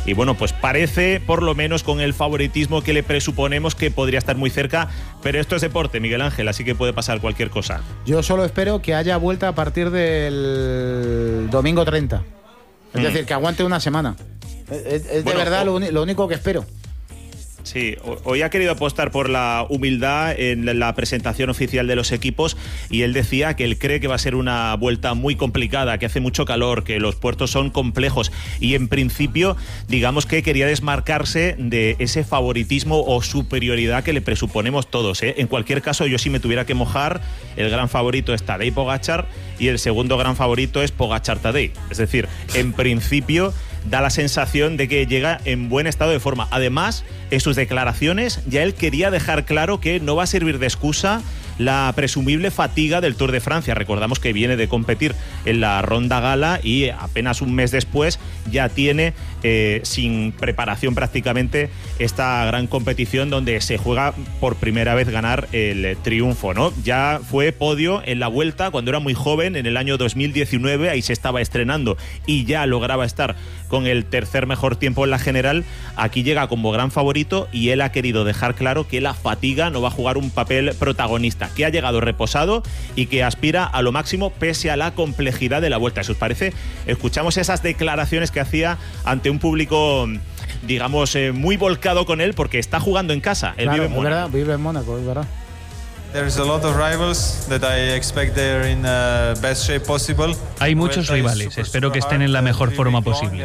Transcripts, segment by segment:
y bueno, pues parece, por lo menos con el favoritismo que le presuponemos, que podría estar muy cerca, pero esto es deporte, Miguel Ángel, así que puede pasar cualquier cosa. Yo solo espero que haya vuelta a partir del domingo 30. Es decir, que aguante una semana. Es de verdad lo único que espero. Sí, hoy ha querido apostar por la humildad en la presentación oficial de los equipos, y él decía que él cree que va a ser una vuelta muy complicada, que hace mucho calor, que los puertos son complejos, y en principio digamos que quería desmarcarse de ese favoritismo o superioridad que le presuponemos todos, ¿eh? En cualquier caso, yo si me tuviera que mojar, el gran favorito es Tadej Pogačar y el segundo gran favorito es Pogačar-Tadej. Es decir, en principio da la sensación de que llega en buen estado de forma. Además, en sus declaraciones ya él quería dejar claro que no va a servir de excusa la presumible fatiga del Tour de Francia. Recordamos que viene de competir en la Ronda Gala y apenas un mes después ya tiene sin preparación prácticamente esta gran competición donde se juega por primera vez ganar el triunfo, ¿no? Ya fue podio en la Vuelta cuando era muy joven, en el año 2019, ahí se estaba estrenando y ya lograba estar con el tercer mejor tiempo en la general. Aquí llega como gran favorito y él ha querido dejar claro que la fatiga no va a jugar un papel protagonista, que ha llegado reposado y que aspira a lo máximo pese a la complejidad de la Vuelta. ¿Eso os parece? Escuchamos esas declaraciones que hacía ante un público, digamos, muy volcado con él, porque está jugando en casa. Él claro, vive en Mónaco. Verdad, vive en Mónaco, es verdad. There's a lot of rivals that I expect they're in best shape possible. Hay muchos rivales, espero que estén en la mejor forma posible.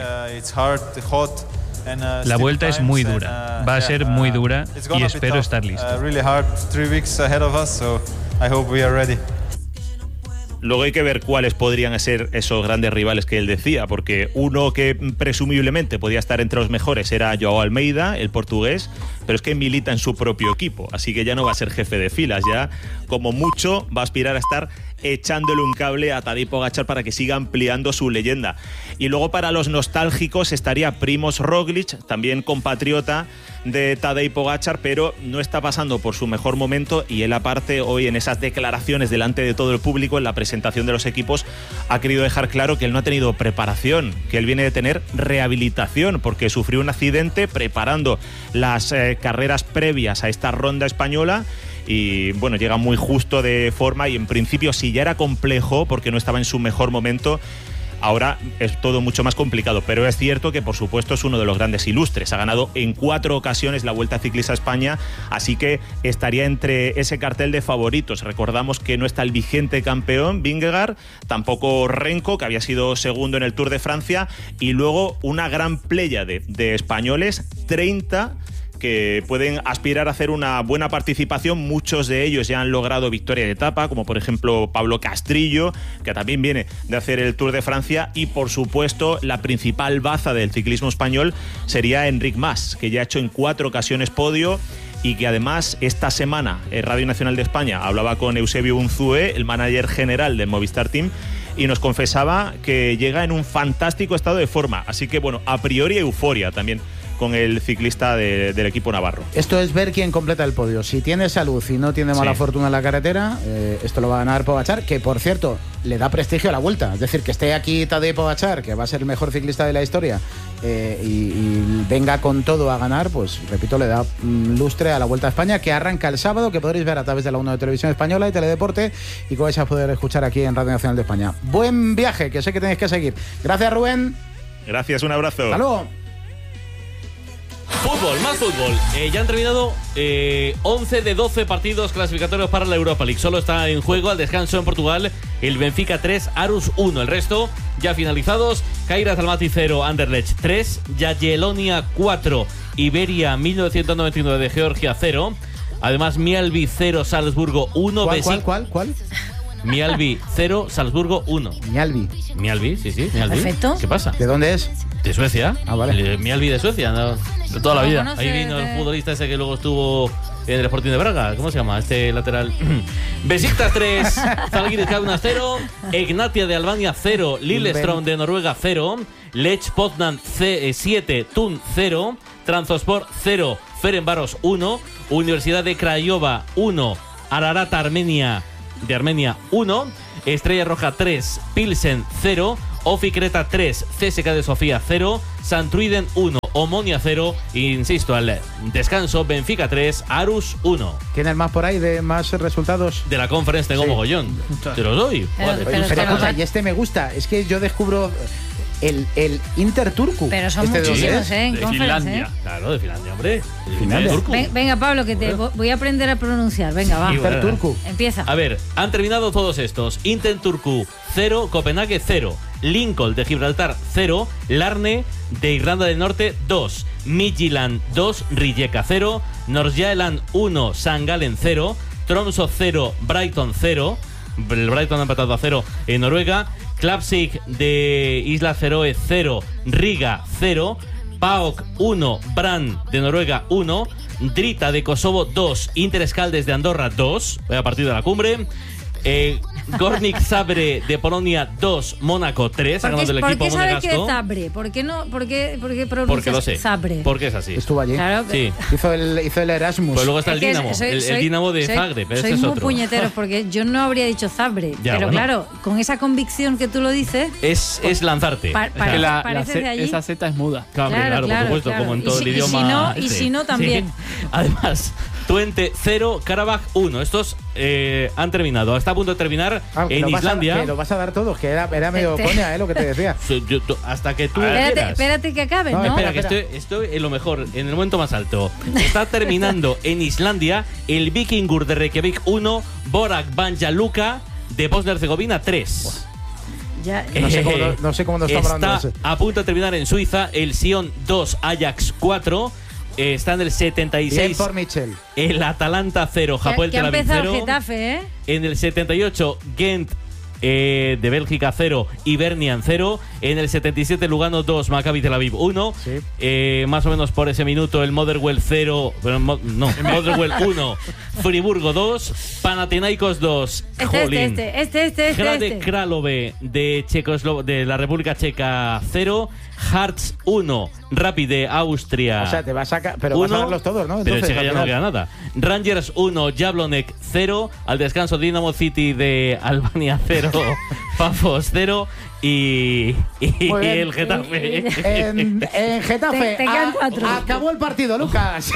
La Vuelta es muy dura, va a ser muy dura y espero estar listo. Luego hay que ver cuáles podrían ser esos grandes rivales que él decía, porque uno que presumiblemente podía estar entre los mejores era Joao Almeida, el portugués, pero es que milita en su propio equipo, así que ya no va a ser jefe de filas, ya como mucho va a aspirar a estar echándole un cable a Tadej Pogačar para que siga ampliando su leyenda. Y luego para los nostálgicos estaría Primož Roglič, también compatriota de Tadej Pogačar, pero no está pasando por su mejor momento, y él aparte hoy en esas declaraciones delante de todo el público en la presentación de los equipos ha querido dejar claro que él no ha tenido preparación, que él viene de tener rehabilitación porque sufrió un accidente preparando las carreras previas a esta ronda española. Y bueno, llega muy justo de forma, y en principio si ya era complejo porque no estaba en su mejor momento, ahora es todo mucho más complicado, pero es cierto que por supuesto es uno de los grandes ilustres, ha ganado en 4 ocasiones la Vuelta Ciclista a España, así que estaría entre ese cartel de favoritos. Recordamos que no está el vigente campeón Vingegaard, tampoco Renko, que había sido segundo en el Tour de Francia, y luego una gran pléyade de españoles, 30 que pueden aspirar a hacer una buena participación. Muchos de ellos ya han logrado victoria de etapa, como por ejemplo Pablo Castrillo, que también viene de hacer el Tour de Francia, y por supuesto la principal baza del ciclismo español sería Enric Mas, que ya ha hecho en 4 ocasiones podio, y que además esta semana Radio Nacional de España hablaba con Eusebio Unzué, el manager general del Movistar Team, y nos confesaba que llega en un fantástico estado de forma, así que bueno, a priori euforia también con el ciclista del equipo navarro. Esto es ver quién completa el podio. Si tiene salud y no tiene mala fortuna en la carretera, esto lo va a ganar Pogačar, que por cierto le da prestigio a la Vuelta. Es decir, que esté aquí Tadej Pogačar, que va a ser el mejor ciclista de la historia, y venga con todo a ganar, pues repito, le da lustre a la Vuelta a España, que arranca el sábado, que podréis ver a través de la 1 de Televisión Española y Teledeporte, y que vais a poder escuchar aquí en Radio Nacional de España. Buen viaje, que sé que tenéis que seguir. Gracias, Rubén. Gracias, un abrazo. Hasta luego. Fútbol, más fútbol. Ya han terminado 11 de 12 partidos clasificatorios para la Europa League. Solo está en juego al descanso en Portugal el Benfica 3, Aarhus 1. El resto ya finalizados: Kairat Almaty 0, Anderlecht 3, Jagiellonia 4, Iberia 1999 de Georgia 0. Además, Mialbi 0, Salzburgo 1. ¿Cuál? Mialbi 0, Salzburgo 1. Mialbi, sí. Mialbi. Perfecto. ¿Qué pasa? ¿De dónde es? De Suecia. Ah, vale. Mialbi de Suecia, ¿no? De toda la vida. No sé, ahí vino el futbolista ese que luego estuvo en el Sporting de Braga. ¿Cómo se llama? Este lateral. Besiktas 3, Zalgiris Kaunas 0, Egnatia de Albania 0, Lillestrøm de Noruega 0, Lech Poznan 7, Thun 0, Trabzonspor 0, Ferencváros 1, Universidad de Craiova 1, Ararat de Armenia 1, Estrella Roja 3, Pilsen 0, Ofi Creta 3, CSKA de Sofía 0, Santruiden 1, Omonia 0. Insisto, al descanso, Benfica 3, Aarhus 1. ¿Tienes más por ahí de más resultados? De la conferencia tengo mogollón. Te los doy. Pero escucha, y este me gusta. Es que yo descubro el Inter Turku. Pero son muchísimos, en de conferencia. Finlandia. Claro, de Finlandia, hombre. Finlandia. Venga, Pablo, que te voy a aprender a pronunciar. Venga, va. Inter Turku. Empieza. A ver, han terminado todos estos. Inter Turku 0, Copenhague 0, Lincoln de Gibraltar 0, Larne de Irlanda del Norte 2, Midtjylland 2, Rijeka 0, Nordsjælland 1, St. Gallen 0, Tromsø 0, Brighton 0. El Brighton ha empatado a 0 en Noruega. Klapsik de Islas Feroe 0, Riga 0, PAOK 1, Brann de Noruega 1, Drita de Kosovo 2, Inter Escaldes de Andorra 2, a partir de la cumbre. Gornik Zabre de Polonia 2, Mónaco 3, sacando del equipo ¿Por qué sabes que es monegasco. Zabre? ¿Por qué no? ¿Por qué Porque pronuncias lo sé. Zabre? Porque es así. Estuvo allí. Claro, Sí. Hizo el Erasmus. Pues luego está el es que Dinamo, el Dinamo de Zagreb, pero soy ese es muy otro. puñeteros porque yo no habría dicho Zabre. Ya, pero bueno. claro, con esa convicción que tú lo dices, Es lanzarte. Parece de allí. esa Z es muda. Claro, por supuesto, como en todo el idioma. Y si no, también. Sí. Además, Twente 0, Karabakh 1. Estos han terminado. Está a punto de terminar en Islandia. Que lo vas a dar todos, que era medio coña, lo que te decía. Hasta que tú Espérate que acabe, ¿no? Espera, que estoy en lo mejor, en el momento más alto. Está terminando en Islandia el Víkingur de Reykjavik 1, Borak Banja Luka de Bosnia-Herzegovina 3. Ya, No sé cómo nos está hablando. Está a punto de terminar en Suiza el Sion 2, Ajax 4. Está en el 76 Bien por Michel. el Atalanta 0, Hapoel que ha Tel Aviv empezado 0. el Getafe, ¿eh? En el 78 Gent de Bélgica 0, Hibernian 0. En el 77 Lugano 2, Maccabi Tel Aviv 1. Sí. Más o menos por ese minuto el Motherwell 0, Motherwell 1, Friburgo 2, Panathinaikos 2, Hrade Kralove de la República Checa 0, Hearts 1, Rapid de Austria. O sea, te vas a pero vas a darlos todos, ¿no? Pero Entonces, ya no queda nada. Rangers 1, Jablonec 0, al descanso Dinamo City de Albania 0, Pafos 0 y el Getafe. En Getafe Te quedan 4. acabó el partido, Lucas.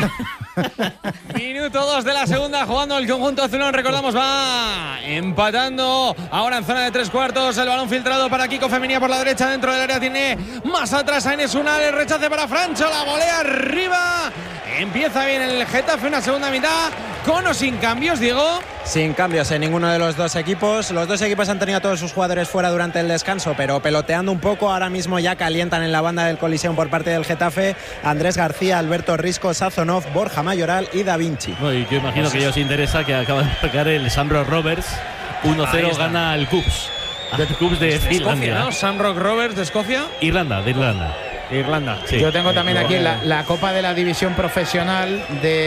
Minuto 2 de la segunda, jugando el conjunto azulón. Recordamos, va empatando. Ahora en zona de 3/4. El balón filtrado para Kiko Femenía por la derecha. Dentro del área tiene más atrás a Enes Unal. El rechace para Francho. La volea arriba. Empieza bien el Getafe. Una segunda mitad. ¿Con o sin cambios, Diego? Sin cambios en ninguno de los dos equipos. Los dos equipos han tenido a todos sus jugadores fuera durante el descanso, pero peloteando un poco. Ahora mismo ya calientan en la banda del Coliseum por parte del Getafe Andrés García, Alberto Risco, Sazonov, Borja Mayoral y Da Vinci. Y yo imagino que ya os interesa que acaba de marcar el Shamrock Rovers. 1-0 gana el Cubs. El Cubs de Finlandia. Escocia, ¿no? Shamrock Rovers de Escocia. De Irlanda. Sí. Yo tengo también aquí la Copa de la División Profesional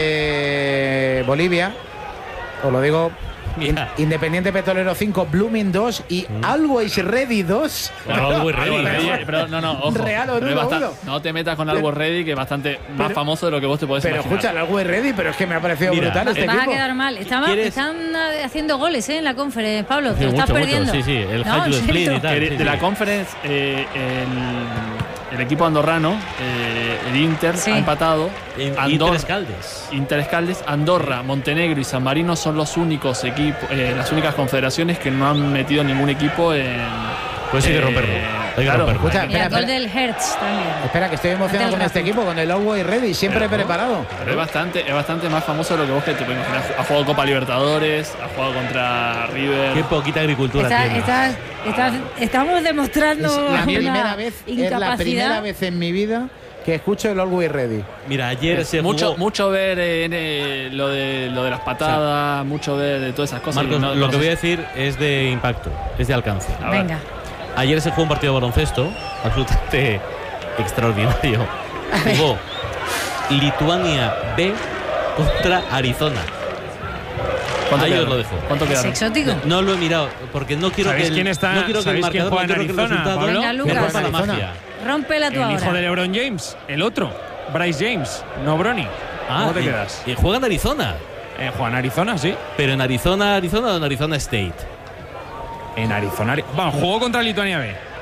de Bolivia. Os lo digo. Mira. Independiente Petrolero 5, Blooming 2 y Always Ready 2. Always Ready. Pero ojo. Real o pero es nulo, bastante- uno. no te metas con Always Ready, que es bastante más famoso de lo que vos te podés Pero imaginar. escucha, el Always Ready, pero es que me ha parecido Mira, brutal este Vas a equipo. quedar mal. Están haciendo goles en la conferencia, Pablo. Te Sí, lo estás mucho. perdiendo. Sí, el No, high to en split serio. y tal. De la conference, el equipo andorrano, el Inter, Sí. ha empatado. Inter Escaldes. Andorra, Montenegro y San Marino son los únicos equipos, las únicas confederaciones que no han metido ningún equipo en. Pues hay que romperlo. Hay que romperlo. Escucha, Y el gol del Hertz también. Espera, que estoy emocionado con este equipo, con el Always Ready, siempre preparado. Pero es bastante más famoso de lo que vos te puedes imaginar. Ha jugado Copa Libertadores, ha jugado contra River. Qué poquita agricultura tiene. Estamos demostrando Es la primera incapacidad. vez en mi vida que escucho el Always Ready. Mira, ayer se jugó. Mucho ver lo de las patadas, mucho ver de todas esas cosas. Marcos, lo que voy a decir es de impacto, es de alcance. Venga. Ayer se jugó un partido de baloncesto absolutamente extraordinario. Jugó Lituania B contra Arizona. Ahí os lo dejo. ¿Cuánto ¿Es quedaron? exótico? No lo he mirado porque no quiero que ¿Sabéis quién está- no quiero que el sabéis quién marcador, juega no en quiero que el Arizona, resultado Pablo? Venga, me Lucas. rompa la Arizona. magia. Rómpela tú El hijo de ahora. LeBron James, el otro, Bryce James, no Bronny. ¿Cómo te quedas? Y juega en Arizona. Juega en Arizona, sí. Pero en Arizona o en Arizona State. En Arizona. Bueno, jugó contra Lituania B.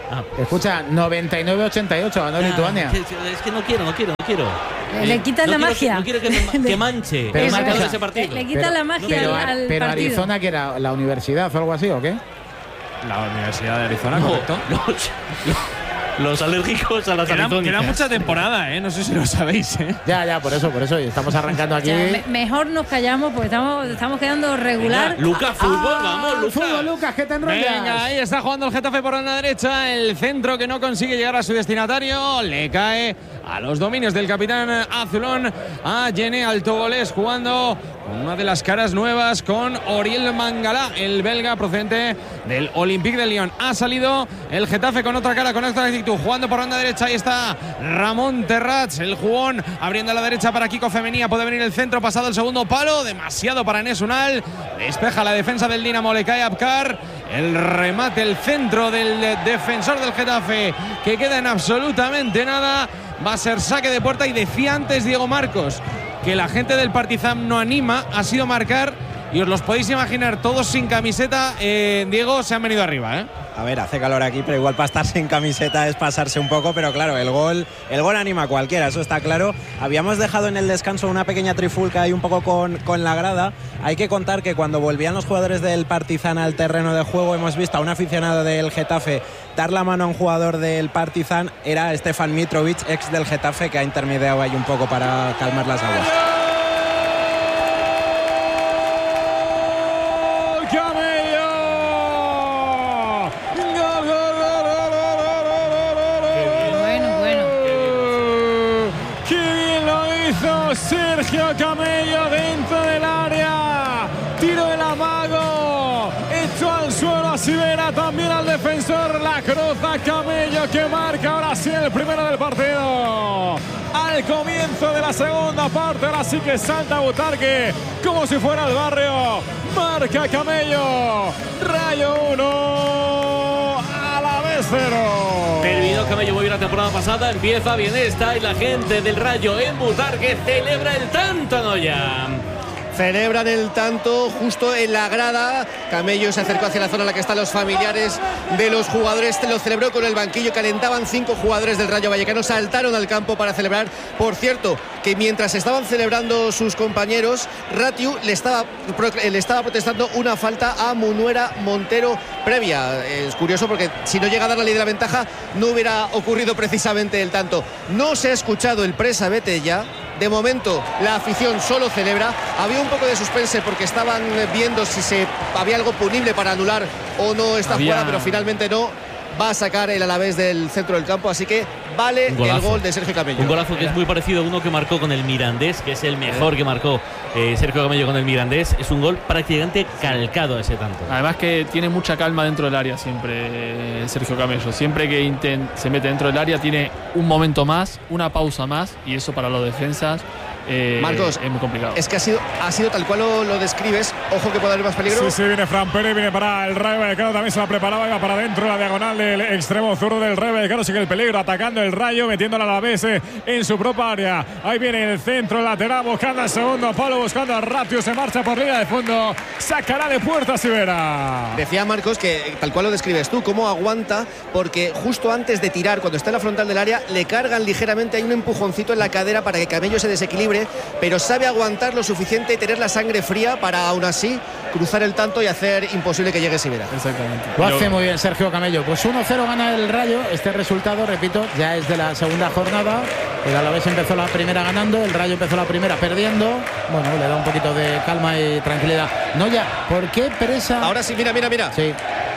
Escucha, 99-88 ganó Lituania. Es que no quiero. Le quitan la magia. No quiero que manche Pero el marcador Marcos, de ese partido. Le quitan la magia al pero partido. Arizona, que era la universidad o algo así, ¿o qué? La Universidad de Arizona, correcto. Los alérgicos a las arizónicas. Queda mucha temporada, no sé si lo sabéis. Ya, por eso. Y estamos arrancando aquí. O sea, mejor nos callamos porque estamos quedando regular. Venga, Lucas, fútbol, vamos, Lucas. Fútbol, Lucas, ¿qué te enrollas? Venga, ahí está jugando el Getafe por la derecha. El centro que no consigue llegar a su destinatario. Le cae a los dominios del capitán azulón, a Yene Altogolés, jugando con una de las caras nuevas con Oriol Mangala, el belga procedente del Olympique de Lyon. Ha salido el Getafe con otra cara, con otra actitud, jugando por banda derecha. Ahí está Ramón Terrats, el jugón, abriendo a la derecha para Kiko Femenía. Puede venir el centro, pasado el segundo palo, demasiado para Enes Unal. Despeja la defensa del Dinamo, le cae Abkar. El remate, el centro del defensor del Getafe, que queda en absolutamente nada. Va a ser saque de puerta. Y decía antes Diego Marcos que la gente del Partizan no anima, ha sido marcar. Y os los podéis imaginar, todos sin camiseta. Diego, se han venido arriba, A ver, hace calor aquí, pero igual para estar sin camiseta es pasarse un poco, pero claro, el gol anima a cualquiera, eso está claro. Habíamos dejado en el descanso una pequeña trifulca ahí un poco con la grada. Hay que contar que cuando volvían los jugadores del Partizan al terreno de juego, hemos visto a un aficionado del Getafe dar la mano a un jugador del Partizan. Era Stefan Mitrovic, ex del Getafe, que ha intermediado ahí un poco para calmar las aguas. Sergio Camello dentro del área, tiro del amago, hecho al suelo a Sivera, también al defensor, la cruza Camello, que marca ahora sí el primero del partido. Al comienzo de la segunda parte, ahora sí que salta Butarque como si fuera el barrio. Marca Camello, Rayo 1, Alavés 0. Terminó Camello muy bien la temporada pasada, empieza bien esta y la gente del Rayo en Butarque celebra el tanto, Noya. Celebran el tanto justo en la grada. Camello se acercó hacia la zona en la que están los familiares de los jugadores. Lo celebró con el banquillo. Calentaban 5 jugadores del Rayo Vallecano. Saltaron al campo para celebrar. Por cierto, que mientras estaban celebrando sus compañeros, Ratiu le estaba protestando una falta a Munuera Montero previa. Es curioso porque si no llega a dar la ley de la ventaja, no hubiera ocurrido precisamente el tanto. No se ha escuchado el presa vete ya. De momento la afición solo celebra. Había un poco de suspense porque estaban viendo si había algo punible para anular o no esta jugada, pero finalmente no. Va a sacar el Alavés del centro del campo, así que vale el gol de Sergio Camello. Un golazo que es muy parecido a uno que marcó con el Mirandés, que es el mejor que marcó Sergio Camello con el Mirandés. Es un gol prácticamente calcado a ese tanto. Además que tiene mucha calma dentro del área siempre Sergio Camello. Siempre que se mete dentro del área tiene un momento más, una pausa más, y eso para los defensas Marcos, es muy complicado. Es que ha sido tal cual lo describes. Ojo que puede haber más peligro. Sí, viene Fran Pérez, viene para el Rayo Vallecano, también se la preparaba, iba para adentro, la diagonal del extremo zurdo del Rayo Vallecano. Sigue el peligro, atacando el Rayo, metiéndola a la vez en su propia área. Ahí viene el centro lateral, buscando al segundo palo, buscando a Ratiu, se marcha por línea de fondo, sacará de puerta Sivera. Decía Marcos que tal cual lo describes tú, cómo aguanta, porque justo antes de tirar, cuando está en la frontal del área, le cargan ligeramente, hay un empujoncito en la cadera para que Camello se desequilibre, pero sabe aguantar lo suficiente y tener la sangre fría para aún así cruzar el tanto y hacer imposible que llegue Sivera. Exactamente. Lo hace muy bien Sergio Camello. Pues 1-0 gana el Rayo. Este resultado, repito, ya es de la segunda jornada. El Alavés empezó la primera ganando, el Rayo empezó la primera perdiendo. Bueno, le da un poquito de calma y tranquilidad. No ya, ¿por qué presa? Ahora sí, mira. Sí.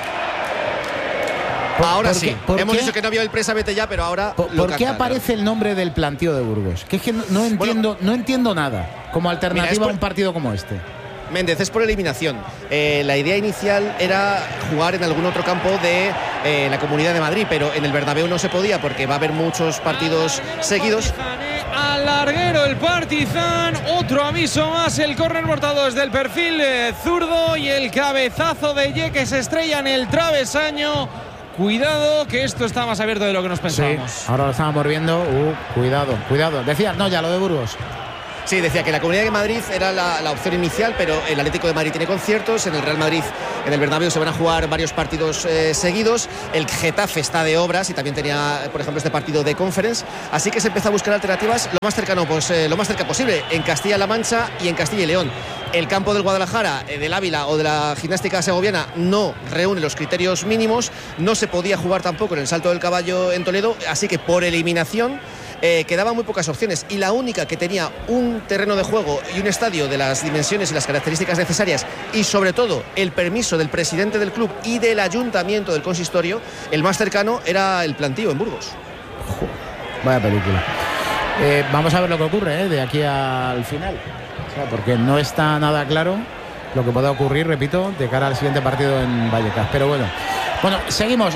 Ahora sí. Hemos dicho que no había el presa vete ya, pero ahora. ¿Por qué aparece el nombre del planteo de Burgos? Que es que no entiendo nada como alternativa a un partido como este. Méndez, es por eliminación. La idea inicial era jugar en algún otro campo de la Comunidad de Madrid, pero en el Bernabéu no se podía porque va a haber muchos partidos seguidos. Al larguero el Partizan, otro aviso más, el córner mortado desde el perfil zurdo y el cabezazo de Ye que se estrella en el travesaño. Cuidado, que esto está más abierto de lo que nos pensábamos. Sí, ahora lo estábamos viendo. Cuidado. Decías, no, ya lo de Burgos. Sí, decía que la Comunidad de Madrid era la opción inicial, pero el Atlético de Madrid tiene conciertos, en el Real Madrid, en el Bernabéu, se van a jugar varios partidos seguidos, el Getafe está de obras y también tenía, por ejemplo, este partido de Conference, así que se empieza a buscar alternativas lo más cercano, lo más cerca posible, en Castilla-La Mancha y en Castilla y León. El campo del Guadalajara, del Ávila o de la Gimnástica Segoviana no reúne los criterios mínimos, no se podía jugar tampoco en el Salto del Caballo en Toledo, así que por eliminación quedaban muy pocas opciones y la única que tenía un terreno de juego y un estadio de las dimensiones y las características necesarias y sobre todo el permiso del presidente del club y del ayuntamiento del consistorio, el más cercano era el Plantío en Burgos. Vaya película. Vamos a ver lo que ocurre de aquí al final, o sea, porque no está nada claro lo que pueda ocurrir, repito, de cara al siguiente partido en Vallecas. Pero bueno, seguimos.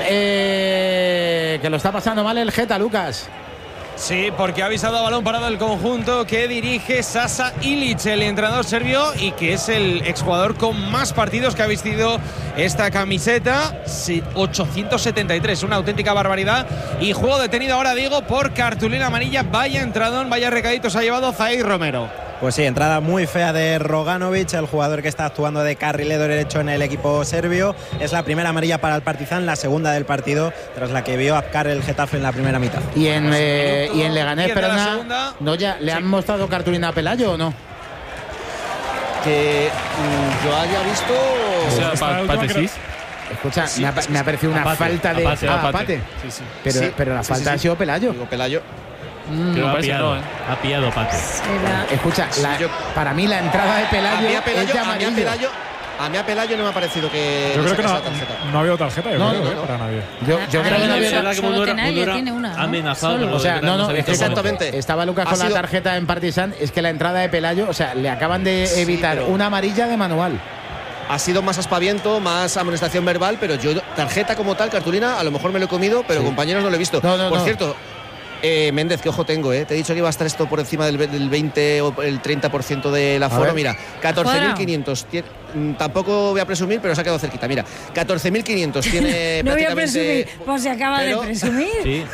Que lo está pasando mal el Geta, Lucas. Sí, porque ha avisado a balón parado el conjunto que dirige Sasa Ilic, el entrenador serbio, y que es el exjugador con más partidos que ha vestido esta camiseta, 873, una auténtica barbaridad. Y juego detenido ahora, Diego, por cartulina amarilla. Vaya entradón, vaya recadito se ha llevado Zaid Romero. Pues sí, entrada muy fea de Roganovic, el jugador que está actuando de carrilero derecho en el equipo serbio. Es la primera amarilla para el Partizan, la segunda del partido, tras la que vio Apcar el Getafe en la primera mitad. Y en Leganés, perdona, ¿no ya le han mostrado cartulina a Pelayo o no? Que yo haya visto... O sea, Pate sí. Escucha, me ha parecido una falta de Apate. Sí. Pero la falta ha sido Pelayo. Digo, Pelayo. Pero ha pillado Pate. Escucha, para mí la entrada de Pelayo es amarillo. A mí a Pelayo no me ha parecido que... Yo creo que no ha habido tarjeta, para nadie. Yo creo que no había. Tiene una, amenazado. O sea, exactamente. Estaba Lucas con la tarjeta en Partizan. Es que la entrada de Pelayo, o sea, le acaban de evitar una amarilla de manual. Ha sido más aspaviento, más amonestación verbal, pero yo tarjeta como tal, cartulina, a lo mejor me lo he comido, pero compañeros no lo he visto. Por cierto, Méndez, qué ojo tengo, Te he dicho que iba a estar esto por encima del 20 o el 30% del aforo. Mira, 14.500. Tampoco voy a presumir, pero se ha quedado cerquita. Mira, 14.500 tiene no prácticamente... voy a presumir, pues se acaba de presumir. Sí.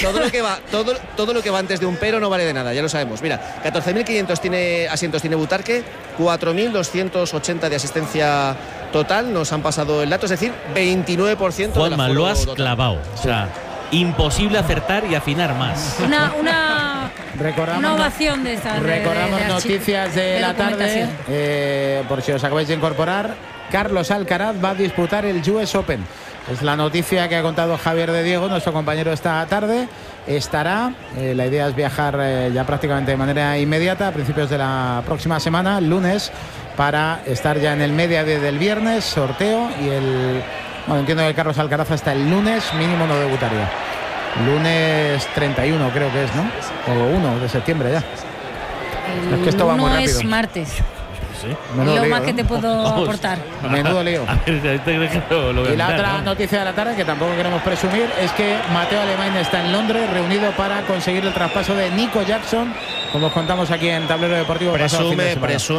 Todo lo que va antes de un pero no vale de nada, ya lo sabemos. Mira, 14.500 tiene asientos, tiene Butarque, 4.280 de asistencia total, nos han pasado el dato, es decir, 29%. Juanma, lo has clavado. O sea, imposible acertar y afinar más. Una ovación de esta. Recordamos noticias de la tarde. Por si os acabáis de incorporar, Carlos Alcaraz va a disputar el US Open. Es la noticia que ha contado Javier de Diego, nuestro compañero, esta tarde. Estará, la idea es viajar ya prácticamente de manera inmediata a principios de la próxima semana, lunes, para estar ya en el media del viernes, sorteo, y bueno, entiendo que Carlos Alcaraz hasta el lunes mínimo no debutaría. Lunes 31 creo que es, ¿no? O 1 de septiembre ya. Es que esto va muy rápido. Es martes. Sí. Lo más que te puedo aportar. Menudo lío. Y la otra noticia de la tarde, que tampoco queremos presumir, es que Mateo Alemán está en Londres, reunido para conseguir el traspaso de Nico Jackson, como os contamos aquí en Tablero Deportivo. Presume,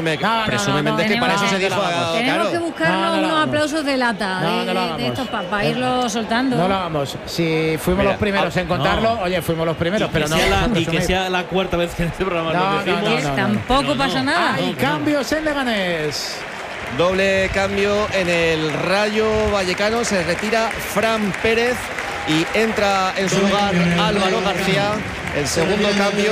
que para eso se dijo. Tenemos que buscarnos unos aplausos de lata de estos para irlo soltando. No lo hagamos. Si fuimos los primeros en contarlo, oye, fuimos los primeros, pero y que sea la cuarta vez que en este programa lo decimos. Tampoco pasa nada. Hay cambios en Leganés. Doble cambio en el Rayo Vallecano. Se retira Fran Pérez y entra en su lugar Álvaro García. El segundo cambio.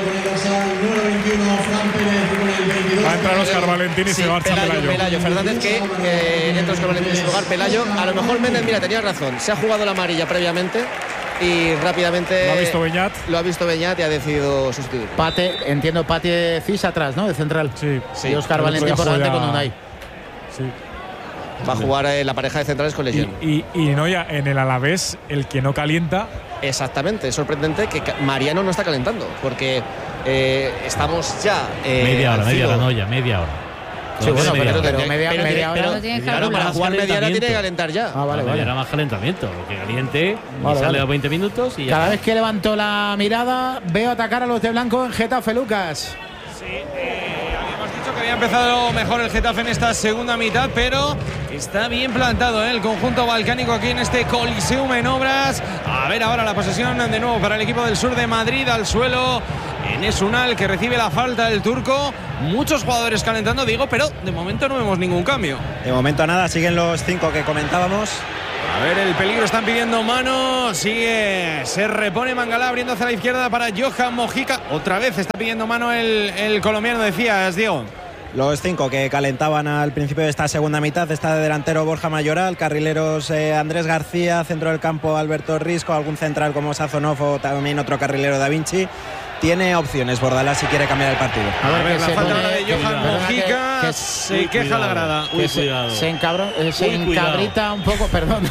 Va a entrar Óscar Valentín y se marcha Pelayo Fernández, que entra Óscar Valentín en su lugar. Pelayo. A lo mejor Méndez, mira, tenía razón. Se ha jugado la amarilla previamente y rápidamente lo ha visto Beñat y ha decidido sustituir. Entiendo, Pate Cis atrás, ¿no? De central. Sí. Y Óscar Valentín por delante con Unai. Sí. Va a jugar la pareja de centrales con Legión. Y Noia, en el Alavés, el que no calienta. Exactamente, es sorprendente que Mariano no está calentando, porque estamos ya. Media hora, Noia, media hora. Sí, bueno, pero media hora. Claro, para jugar media hora tiene que calentar ya. Vale. Era más calentamiento, que caliente, sale a 20 minutos y ya. Cada vez que levanto la mirada, veo atacar a los de blanco en Getafe, Lucas. Sí, habíamos dicho que había empezado mejor el Getafe en esta segunda mitad, pero está bien plantado el conjunto balcánico aquí en este Coliseum en obras. A ver ahora la posesión de nuevo para el equipo del sur de Madrid, al suelo Enes Unal, que recibe la falta del turco. Muchos jugadores calentando, digo, pero de momento no vemos ningún cambio. De momento nada, siguen los 5 que comentábamos. A ver, el peligro, están pidiendo mano. Sigue, se repone Mangala abriendo hacia la izquierda para Johan Mojica. Otra vez está pidiendo mano el colombiano, decías, Diego. Los 5 que calentaban al principio de esta segunda mitad. Está de delantero Borja Mayoral, carrileros Andrés García, centro del campo Alberto Risco, algún central como Sazonov o también otro carrilero Da Vinci. Tiene opciones Bordalás si quiere cambiar el partido. A ver, la falta de Johan Mojica, se queja la grada. Uy, se encabrita un poco, perdón.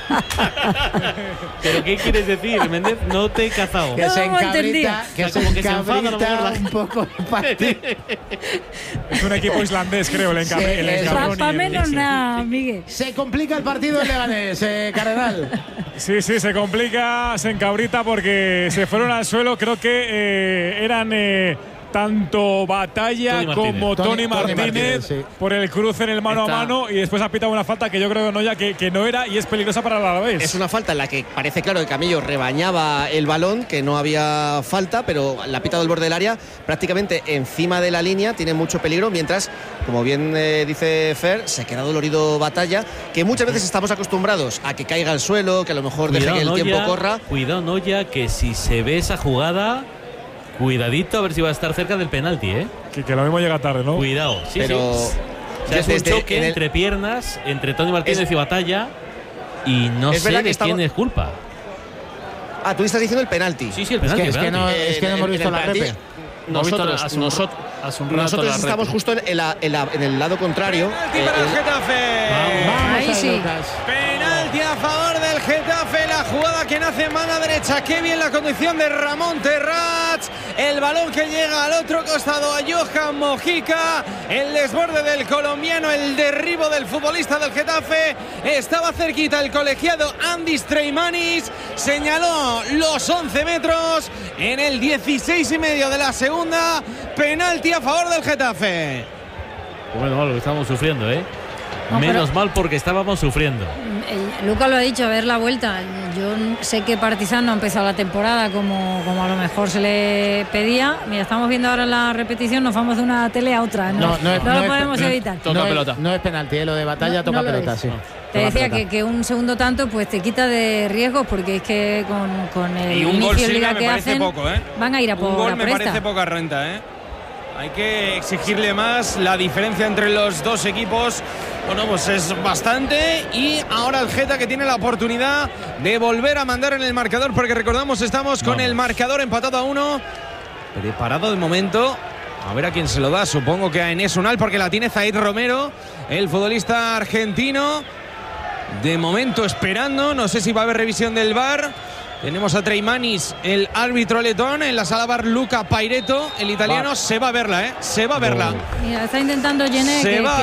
¿Pero qué quieres decir, Méndez? No te he cazado. Que se encabrita, un poco el partido. Es un equipo islandés, creo, el Encabroni. Para menos nada, Miguel. Se complica el partido en Leganés, Cardenal. Sí, se complica, se encabrita porque se fueron al suelo. Creo que eran tanto Batalla como Tony Martínez sí, por el cruce en el mano a mano, y después ha pitado una falta que yo creo que no era, y es peligrosa para el Alavés. Es una falta en la que parece claro que Camello rebañaba el balón, que no había falta, pero la ha pitado el borde del área prácticamente encima de la línea, tiene mucho peligro, mientras, como bien dice Fer, se queda dolorido Batalla, que muchas veces estamos acostumbrados a que caiga al suelo, que a lo mejor deje que el tiempo corra. Cuidado, Noya, que si se ve esa jugada, cuidadito a ver si va a estar cerca del penalti, ¿eh? Que lo mismo llega tarde, ¿no? Cuidado, sí, pero sí. O sea, es un choque entre piernas, entre Tony Martínez y Batalla, y no sé de quién es culpa. Ah, tú estás diciendo el penalti. Sí, el penalti. Es que no hemos visto la repe. Nosotros estamos justo en el lado contrario. Penalti para el Getafe. Ahí sí. Penalti a favor del Getafe. La jugada que nace en mano derecha. Qué bien la conducción de Ramón Terrats. El balón que llega al otro costado a Johan Mojica. El desborde del colombiano. El derribo del futbolista del Getafe. Estaba cerquita el colegiado Andis Treimanis. Señaló los 11 metros en el 16,5 de la segunda. Penalti a favor del Getafe. Bueno, lo que estamos sufriendo, ¿eh? No, menos mal porque estábamos sufriendo. Lucas lo ha dicho, a ver la vuelta. Yo sé que Partizan no ha empezado la temporada como a lo mejor se le pedía. Mira, estamos viendo ahora la repetición, nos vamos de una tele a otra. No lo podemos evitar. Toca pelota. No es penalti, lo de Batalla toca pelota, sí. Te decía que un segundo tanto pues te quita de riesgos, porque es que con el inicio de liga que hacen van a ir a por un gol la me presta. parece poca renta, ¿eh? Hay que exigirle más. La diferencia entre los dos equipos, bueno, pues es bastante. Y ahora el Geta, que tiene la oportunidad de volver a mandar en el marcador, porque recordamos, estamos con el marcador empatado a 1. Preparado de momento. A ver a quién se lo da. Supongo que a Enes Unal, porque la tiene Zaid Romero, el futbolista argentino. De momento esperando. No sé si va a haber revisión del VAR. Tenemos a Treimanis, el árbitro letón, en la sala VAR Luca Paireto, el italiano. Se va a verla, ¿eh? Se va a verla. Mira, está intentando Gené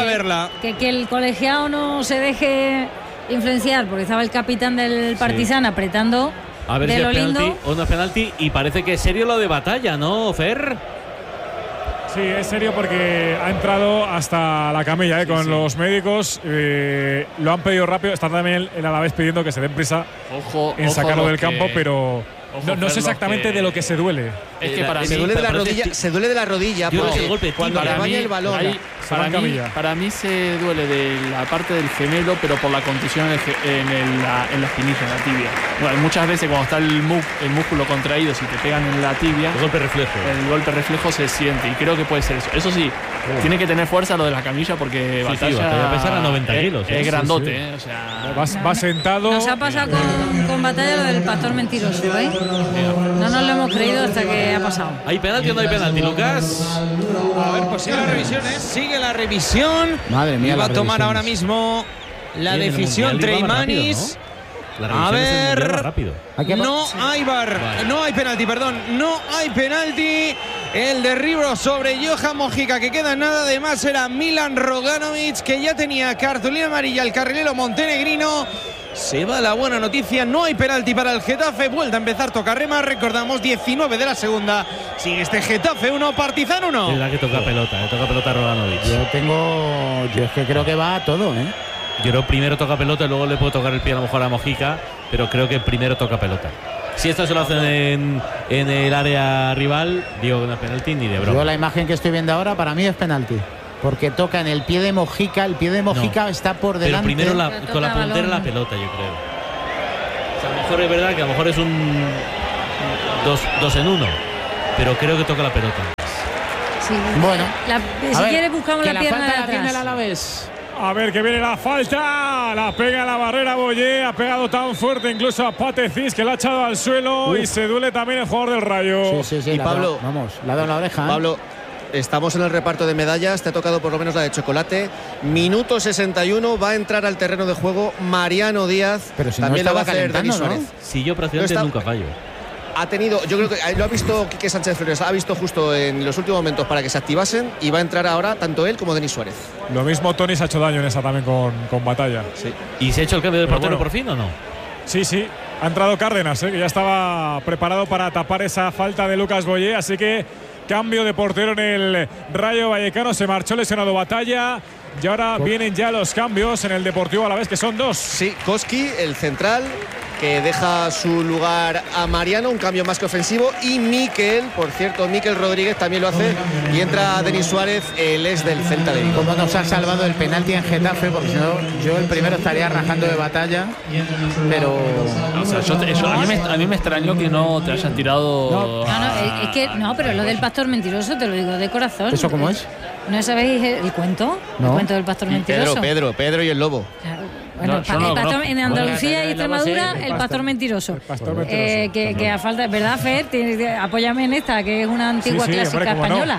que el colegiado no se deje influenciar, porque estaba el capitán del Partizan apretando. A ver si es penalti o no es penalti, y parece que es serio lo de Batalla, ¿no, Fer? Sí, es serio porque ha entrado hasta la camilla con los médicos. Lo han pedido rápido. Está también el Alavés pidiendo que se den prisa en sacarlo del campo, pero no sé exactamente de lo que se duele. Es que para mí se duele de la rodilla porque cuando rebaña el balón. Para mí se duele de la parte del gemelo, pero por la contusión en la espinilla, en la tibia. Bueno, muchas veces cuando está el músculo contraído, si te pegan en la tibia, el golpe reflejo se siente, y creo que puede ser eso. Eso sí, tiene que tener fuerza lo de la camilla, porque Batalla va a pesar a 90 kilos. Es grandote, o sea, va sentado. Nos ha pasado con Batalla lo del pastor mentiroso, ¿eh? No nos lo hemos creído hasta que ha pasado. ¿Hay penalti o no hay penalti, Lucas? A ver, pues sigue la revisión, ¿eh? Sigue la revisión. Madre mía, va a tomar ahora mismo la decisión Treimanis. A ver, no hay VAR, no hay penalti, perdón, no hay penalti. El derribo sobre Johan Mojica, que queda nada de más, era Milan Roganovic, que ya tenía cartulina amarilla el carrilero montenegrino. Se va la buena noticia, no hay penalti para el Getafe. Vuelta a empezar Tocarrema, recordamos 19 de la segunda. Sigue este Getafe 1, Partizan 1. Es la que toca pelota Roganovic. Yo es que creo que va a todo, ¿eh? Yo creo primero toca pelota y luego le puedo tocar el pie a lo mejor a Mojica, pero creo que primero toca pelota. Si esto se lo hacen en el área rival, digo que no es penalti ni de broma. Yo la imagen que estoy viendo ahora para mí es penalti. Porque toca en el pie de Mojica, el pie de Mojica está por delante. Pero primero con la puntera la pelota, yo creo. O sea, a lo mejor es verdad que a lo mejor es un 2 en 1, pero creo que toca la pelota. Sí. Bueno, si quieres buscamos la pierna de atrás. Tiene el Alavés. A ver que viene la falta, la pega en la barrera Boyé, ha pegado tan fuerte incluso a Patecís que la ha echado al suelo. Y se duele también el jugador del Rayo. Sí, y Pablo, le ha dado la oreja. Pablo, estamos en el reparto de medallas, te ha tocado por lo menos la de chocolate. Minuto 61, va a entrar al terreno de juego Mariano Díaz. Pero si también no lo va a hacer Denis Suárez. Si yo prácticamente nunca fallo. Ha tenido, yo creo que lo ha visto Quique Sánchez Flores, ha visto justo en los últimos momentos para que se activasen y va a entrar ahora tanto él como Denis Suárez. Lo mismo Tony se ha hecho daño en esa también con Batalla. Sí. ¿Y se ha hecho el cambio de portero por fin o no? Sí. Ha entrado Cárdenas, que ya estaba preparado para tapar esa falta de Lucas Boyé, así que cambio de portero en el Rayo Vallecano. Se marchó lesionado Batalla y ahora vienen ya los cambios en el Deportivo Alavés, que son 2. Sí, Koski, el central, que deja su lugar a Mariano, un cambio más que ofensivo, y Mikel, por cierto, Mikel Rodríguez también lo hace, y entra Denis Suárez, el ex del Celta de Vigo. Como nos ha salvado el penalti en Getafe, porque si no, yo el primero estaría rajando de Batalla, pero... O sea, a mí me extrañó que no te hayan tirado... Es que no, pero lo del pastor mentiroso te lo digo de corazón. ¿Eso cómo es? ¿No sabéis el cuento? No. El cuento del pastor mentiroso. Pedro y el lobo. Claro. Bueno, en Andalucía y Extremadura, el pastor mentiroso. Que a falta, ¿verdad, Fer? Apóyame en esta, que es una antigua clásica española.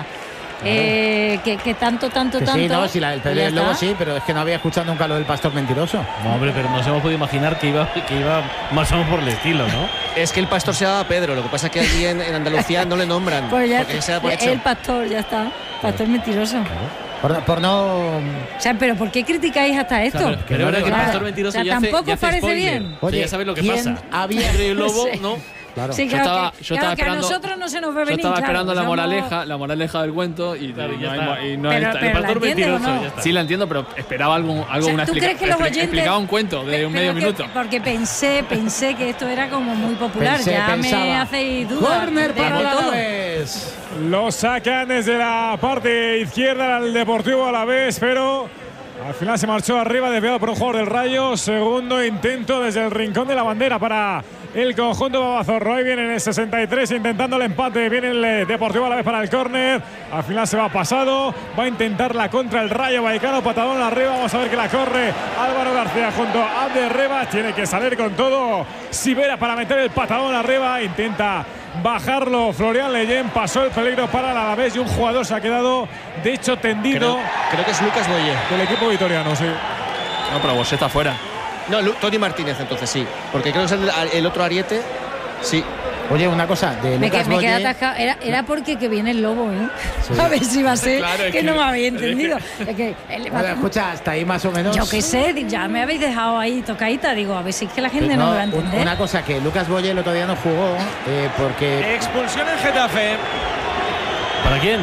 Que tanto. Sí, no, si el Pedro y el Lobo sí, pero es que no había escuchado nunca lo del pastor mentiroso. No, hombre, pero nos hemos podido imaginar que iba más o menos por el estilo, ¿no? Es que el pastor se llama Pedro, lo que pasa es que allí en Andalucía no le nombran. Pues ya, porque se da por hecho. El pastor, ya está. Pastor mentiroso. Por no... O sea, pero ¿por qué criticáis hasta esto? Claro, pero ahora que el pastor mentiroso ya hace, tampoco ya hace parece spoiler. bien. Oye, ya sabes lo que pasa. Había el Lobo, sí. ¿no? Claro. Sí, yo estaba esperando, que a nosotros no se nos ve venir. Yo estaba esperando la moraleja del cuento y no pero el pastor mentiroso. ¿no? Ya está. Sí, la entiendo, pero esperaba una ¿tú crees que los oyentes explicaba un cuento de un medio minuto? Porque pensé que esto era como muy popular. Pensaba. Me hacéis dudas. Corner para todo. Alavés. Lo sacan desde la parte izquierda al Deportivo Alavés, pero al final se marchó arriba, desviado por un jugador del Rayo. Segundo intento desde el rincón de la bandera para el conjunto babazorro. Ahí viene en el 63 intentando el empate. Viene el Deportivo Alavés para el córner. Al final se va pasado. Va a intentar la contra el Rayo Vallecano. Patadón arriba. Vamos a ver que la corre Álvaro García junto a Abder Reba. Tiene que salir con todo Sivera para meter el patadón arriba. Intenta bajarlo Florian Leyen. Pasó el peligro para el Alavés y un jugador se ha quedado de hecho tendido. Creo que es Lucas Boyé. Del equipo vitoriano, sí. No, pero Boyé está fuera. No, Tony Martínez entonces sí. Porque creo que es el otro ariete. Sí. Oye, una cosa, de Lucas me quedé Boyé... atascado. Era porque que viene el Lobo, ¿eh? Sí. A ver si va a ser claro, que no me había entendido. Escucha, hasta ahí más o menos... Yo qué sé, ya me habéis dejado ahí tocadita. Digo, a ver si es que la gente no me va a entender. Una cosa, que Lucas Boyé el otro día no jugó porque... Expulsión en Getafe. ¿Para quién?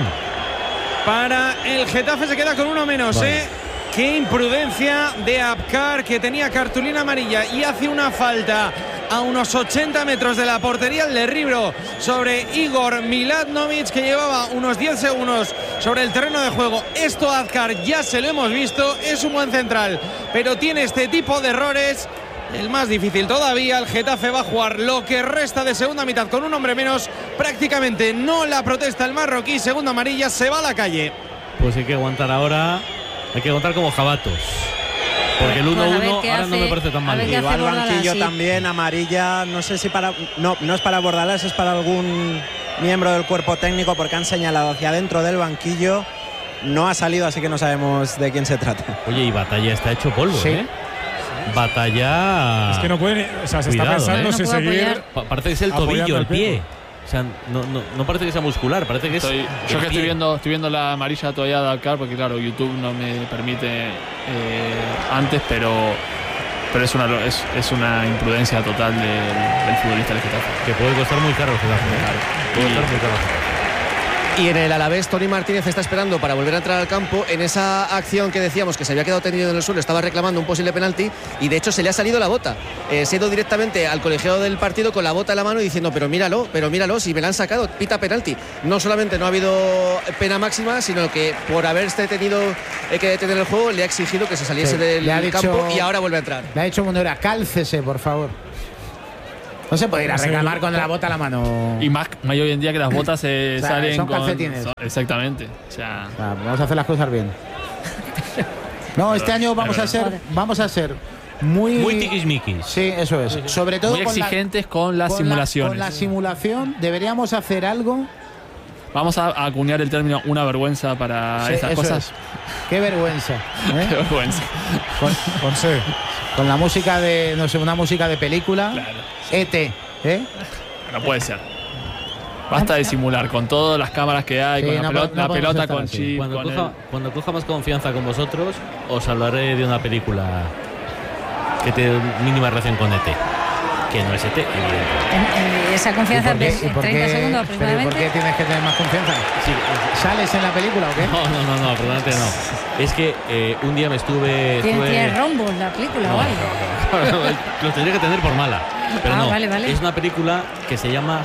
Para el Getafe se queda con uno menos, Vale. Qué imprudencia de Abkar, que tenía cartulina amarilla y hace una falta a unos 80 metros de la portería, el derribo sobre Igor Miladnovic, que llevaba unos 10 segundos sobre el terreno de juego. Esto a Abkar ya se lo hemos visto, es un buen central, pero tiene este tipo de errores. El más difícil todavía, el Getafe va a jugar lo que resta de segunda mitad con un hombre menos. Prácticamente no la protesta el marroquí, segunda amarilla, se va a la calle. Pues hay que aguantar ahora, hay que aguantar como jabatos. Porque el 1-1 ahora no me parece tan mal. Y va al banquillo también, amarilla, no sé si para... No es para Bordalás, es para algún miembro del cuerpo técnico, porque han señalado hacia adentro del banquillo. No ha salido, así que no sabemos de quién se trata. Oye, y Batalla está hecho polvo, sí. Batalla... Es que no puede... O sea, se Cuidado, está pensando si seguir... Parece que es el tobillo, el pie. O sea, no parece que sea muscular, parece que yo que estoy viendo la amarilla todavía de Abkar, porque claro, YouTube no me permite antes, pero es una imprudencia total del futbolista del Getafe. Que puede costar muy caro el Getafe. Claro. Puede costar muy caro. Y en el Alavés, Tony Martínez está esperando para volver a entrar al campo. En esa acción que decíamos que se había quedado tendido en el suelo, estaba reclamando un posible penalti y de hecho se le ha salido la bota. Se ha ido directamente al colegiado del partido con la bota en la mano y diciendo pero míralo, si me la han sacado, pita penalti. No solamente no ha habido pena máxima, sino que por haberse tenido que detener el juego le ha exigido que se saliese del campo y ahora vuelve a entrar. Le ha dicho Munera, cálcese por favor. No se puede ir a reclamar con la bota a la mano. Y más hoy en día que las botas salen son calcetines. Exactamente. O sea, vamos a hacer las cosas bien. No, este año vamos a ser muy tiquismiquis. Sí, eso es. Sobre todo muy exigentes con las simulaciones. Con la simulación deberíamos hacer algo. Vamos a acuñar el término una vergüenza para estas cosas. Qué vergüenza. Qué vergüenza. Con la música de, no sé, una música de película. Claro. ET, No puede ser. Basta de simular con todas las cámaras que hay, con la pelota con chip. Cuando coja más confianza con vosotros, os hablaré de una película que tiene mínima relación con ET. Que no es ET. Esa confianza en 30 segundos aproximadamente. ¿Por qué tienes que tener más confianza? Sí. ¿Sales en la película o qué? No, probablemente no. Es que un día me estuve... ¿Tiene rombos la película o algo? Lo tendría que tener por mala. Pero no, vale. Es una película que se llama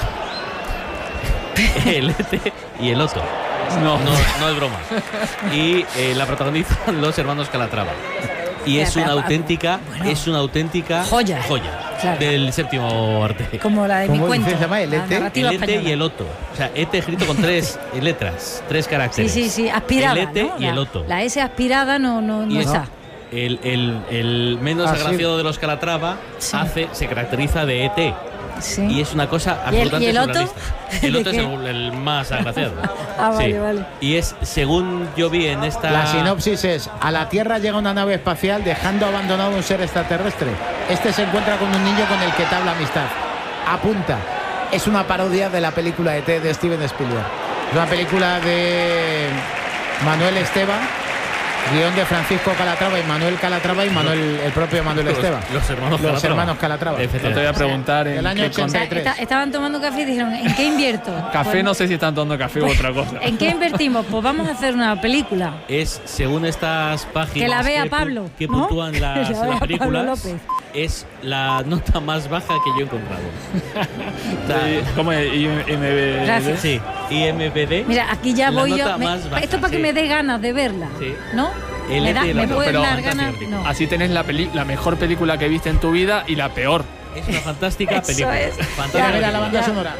El ET y el Otto. No es broma. Y la protagonizan los hermanos Calatrava. Y es una auténtica joya claro. Del séptimo arte. Como la de mi cuento. ¿Se llama el ET? El ET y el Otto. O sea, ET escrito con 3 letras, 3 caracteres. Sí, aspirada. El ET y el Otto. La S aspirada no está. El menos agraciado de los Calatrava se caracteriza de ET. Sí. Y es una cosa absolutamente ¿Y el Otto? surrealista. El Otto es el más agraciado. Vale. Y es, según yo vi en esta... La sinopsis es: a la Tierra llega una nave espacial dejando abandonado un ser extraterrestre. Este se encuentra con un niño con el que entabla amistad. Apunta. Es una parodia de la película ET de Steven Spielberg. Es una película de Manuel Esteban, guión de Francisco Calatrava y Manuel Calatrava y el propio Manuel Esteban. Los hermanos Calatrava. Te voy a preguntar el año 83. Estaban tomando café y dijeron, ¿en qué invierto? Café, no sé si están tomando café u otra cosa. ¿En qué invertimos? Pues vamos a hacer una película. Es, según estas páginas que la vea Pablo, que puntúan las películas, es la nota más baja que yo he encontrado. ¿Cómo es? IMDb. Gracias. Sí, IMDb. Mira, aquí ya voy yo. Esto para que me dé ganas de verla, ¿no? Me pueden dar ganas. No. Así tenés la mejor película que viste en tu vida y la peor. Es una fantástica película. Fantástica. Mira la banda sonora.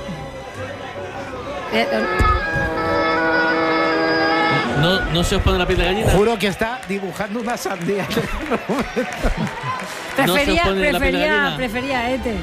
No se os pone la piel de gallina. Juro que está dibujando una sandía. Prefería ET.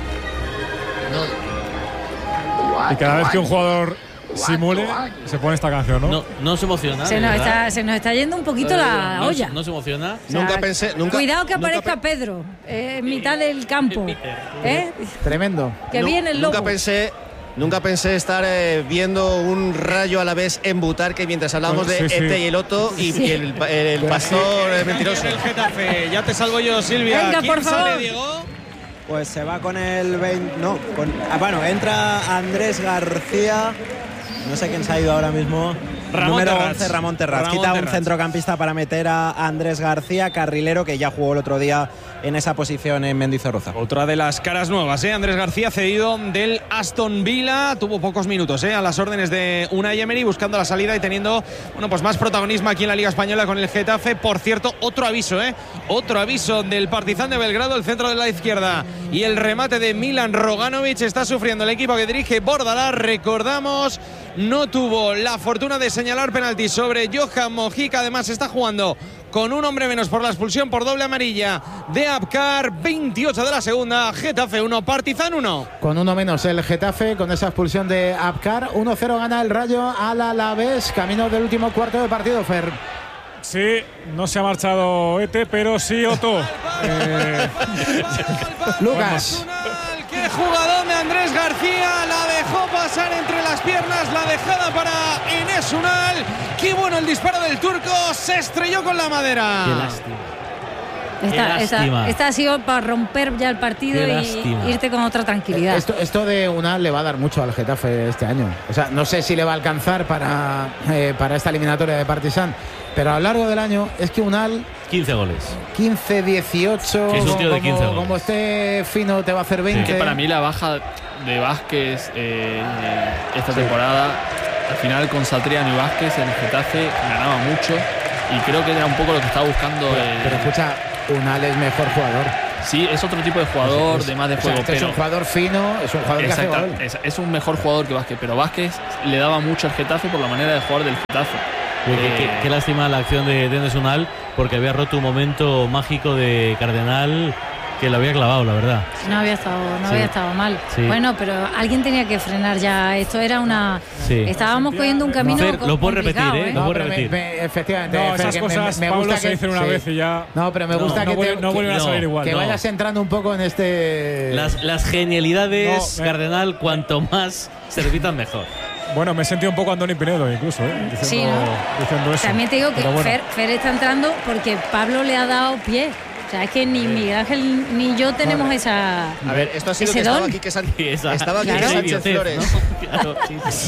Y cada vez que un jugador simule, se pone esta canción, ¿no? No se emociona. Se nos está yendo un poquito la olla. No se emociona. O sea, cuidado que aparezca Pedro en mitad del campo. Tremendo. Que viene el lobo. Nunca pensé estar viendo un Rayo Alavés en Butarque mientras hablábamos de ET y el Otto y el pastor mentiroso. El Getafe, ya te salvo yo, Silvia. Venga, ¿Quién por favor. sale, Diego? Pues se va con el 20. No, entra Andrés García. No sé quién se ha ido ahora mismo. Número 11, Ramón Terraz. Quita un centrocampista para meter a Andrés García, carrilero, que ya jugó el otro día en esa posición en Mendizorroza. Otra de las caras nuevas, Andrés García, cedido del Aston Villa. Tuvo pocos minutos a las órdenes de Unai Emery, buscando la salida y teniendo pues más protagonismo aquí en la Liga Española con el Getafe. Por cierto, otro aviso del Partizan de Belgrado, el centro de la izquierda. Y el remate de Milan Roganovic está sufriendo el equipo que dirige Bordalás. Recordamos, no tuvo la fortuna de señalar penalti sobre Johan Mojica. Además está jugando con un hombre menos por la expulsión por doble amarilla de Abkar. 28 de la segunda, Getafe 1, Partizan 1. Con uno menos el Getafe, con esa expulsión de Abkar. 1-0 gana el Rayo al Alavés, camino del último cuarto de partido, Fer. Sí, no se ha marchado ET, pero sí Otto. Lucas. ¡Qué jugador de Andrés García! La dejó pasar entre las piernas, la dejada para Enes Unal. ¡Qué bueno el disparo del turco! Se estrelló con la madera. Qué lástima. Esta ha sido para romper ya el partido y irte con otra tranquilidad. Esto de Unal le va a dar mucho al Getafe este año. O sea, no sé si le va a alcanzar para esta eliminatoria de Partizan, pero a lo largo del año es que Unal 15 goles. 15, 18. Es un tío de 15 goles. Como esté fino, te va a hacer 20. Que para mí la baja de Vázquez esta temporada, al final con Satriano y Vázquez en el Getafe ganaba mucho y creo que era un poco lo que estaba buscando. Pero escucha, Unal es mejor jugador. Sí, es otro tipo de jugador, de más de juego. Pero es un jugador fino, es un jugador que hace gol. Es un mejor jugador que Vázquez, pero Vázquez le daba mucho al Getafe por la manera de jugar del Getafe. Qué lástima la acción de Denis Unal, porque había roto un momento mágico de Cardenal que lo había clavado, la verdad. No había estado mal. Sí. Bueno, pero alguien tenía que frenar ya. Esto era una... Sí. Estábamos cogiendo un camino lo puedo repetir, ¿eh? Lo puedo repetir. Efectivamente. No, esas cosas me gusta que dicen una vez y ya... No, pero me gusta no vuelven a salir igual. Que vayas entrando un poco en este... Las genialidades, Cardenal, cuanto más se repitan mejor. Bueno, me he sentido un poco Andoni Pinedo incluso, diciendo eso. También te digo que bueno. Fer está entrando porque Pablo le ha dado pie. O sea, es que ni Miguel Ángel ni yo tenemos esa. A ver, esto ha sido que estaba aquí Sánchez Flores. ¿No? Claro.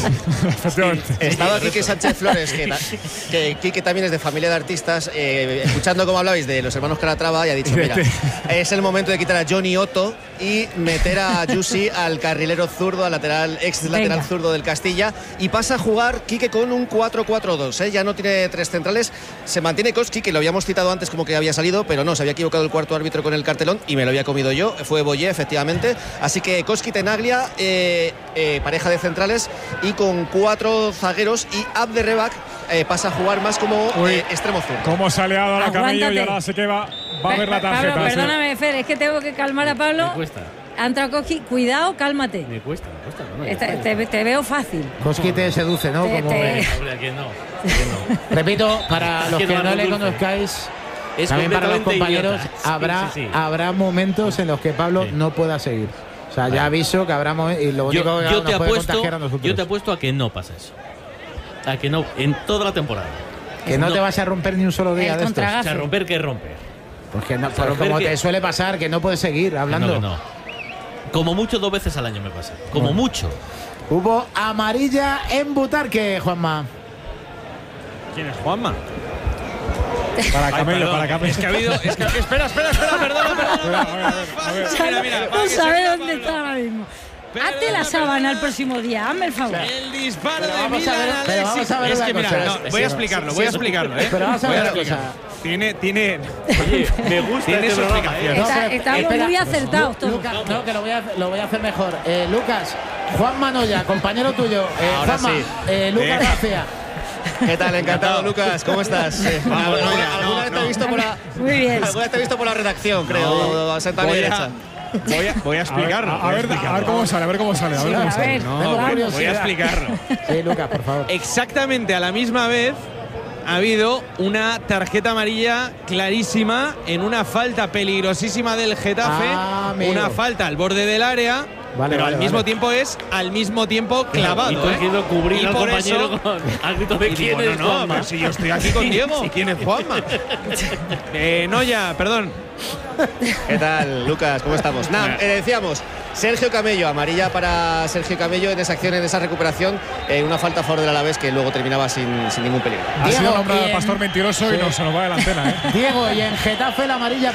Estaba aquí que Sánchez Flores, que Quique también es de familia de artistas, escuchando cómo hablabais de los hermanos Calatrava, y ha dicho, mira, es el momento de quitar a Johnny Otto y meter a Yusi al carrilero zurdo, al ex lateral zurdo del Castilla, y pasa a jugar Quique con un 4-4-2, ya no tiene tres centrales, se mantiene Koski, que lo habíamos citado antes como que había salido, pero no, se había equivocado el cuarto árbitro con el cartelón y me lo había comido yo, fue Boyé efectivamente, así que Koski, Tenaglia, pareja de centrales y con 4 zagueros, y Abderrebak pasa a jugar más como extremo zurdo. Como se ha liado a la Camello y ahora sé que va a ver la tarjeta. Pablo, perdóname, Fer, es que tengo que calmar a Pablo. Me cuesta. Ha entrado Koski, cuidado, cálmate. Me cuesta. No, te veo fácil. Koski te seduce, ¿no? Hombre, ¿quién no? Repito, para los que no le conozcáis, también para los compañeros, habrá momentos en los que Pablo no pueda seguir. O sea, ya aviso que habrá momentos, y lo único que nos puede contagiar a nosotros. Yo te apuesto a que no pasa eso. A que no, en toda la temporada. Que no te vas a romper ni un solo día de estos. O sea, romper, ¿qué romper? Porque no, como te suele pasar, que no puedes seguir hablando. No. Como mucho 2 veces al año me pasa. Como mucho. Hubo amarilla en Butarque, Juanma. ¿Quién es Juanma? Para Camello. Es que ha habido. Espera, perdona. Mira. No sabe dónde está ahora mismo. Hazte la sábana el próximo día, hazme el favor. El disparo de Milan Alexis. Es que mira, voy a explicarlo, Pero vamos a ver una cosa. Tiene. Oye, me gusta. Tiene su explicación. Estamos muy acertados todos. Lucas, no, que lo voy a hacer mejor. Lucas, Juan Manoya, compañero tuyo. Juanma, Lucas García. ¿Qué tal? Encantado, Lucas. ¿Cómo estás? Alguna vez te he visto por la. Muy bien. Alguna vez te he visto por la redacción, creo. Senta a mi derecha. Voy a explicarlo. A ver cómo sale, Voy a explicarlo. Sí, Lucas, por favor. Exactamente a la misma vez ha habido una tarjeta amarilla clarísima en una falta peligrosísima del Getafe. Una falta al borde del área. Pero al mismo tiempo clavado. Y tú queriendo cubrir al compañero con grito de quién es Juanma. Pero si yo estoy aquí con Diego. ¿Quién es Juanma? Noya, perdón. ¿Qué tal, Lucas? ¿Cómo estamos? Nada, decíamos, Sergio Camello, amarilla para Sergio Camello en esa acción, en esa recuperación, una falta a favor del Alavés que luego terminaba sin ningún peligro. Ha sido nombrado el pastor mentiroso y no se nos va de la antena, Diego, y en Getafe la amarilla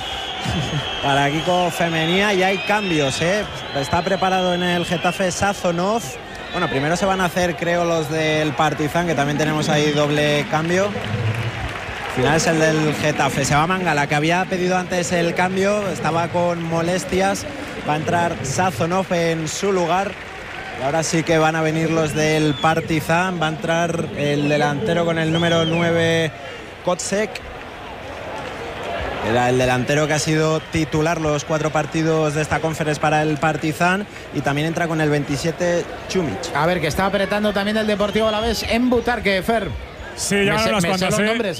para Kiko Femenía, y hay cambios, Está preparado en el Getafe Sazonov. Bueno, primero se van a hacer, creo, los del Partizan, que también tenemos ahí doble cambio. Al final es el del Getafe. Se va Mangala, que había pedido antes el cambio, estaba con molestias. Va a entrar Sazonov en su lugar. Y ahora sí que van a venir los del Partizan. Va a entrar el delantero con el número 9, Kotsek. Era el delantero que ha sido titular los 4 partidos de esta conferencia para el Partizan, y también entra con el 27, Chumic. A ver, que está apretando también el Deportivo Alavés en Butarque, Fer. Sí, ya unas cuantas, los nombres,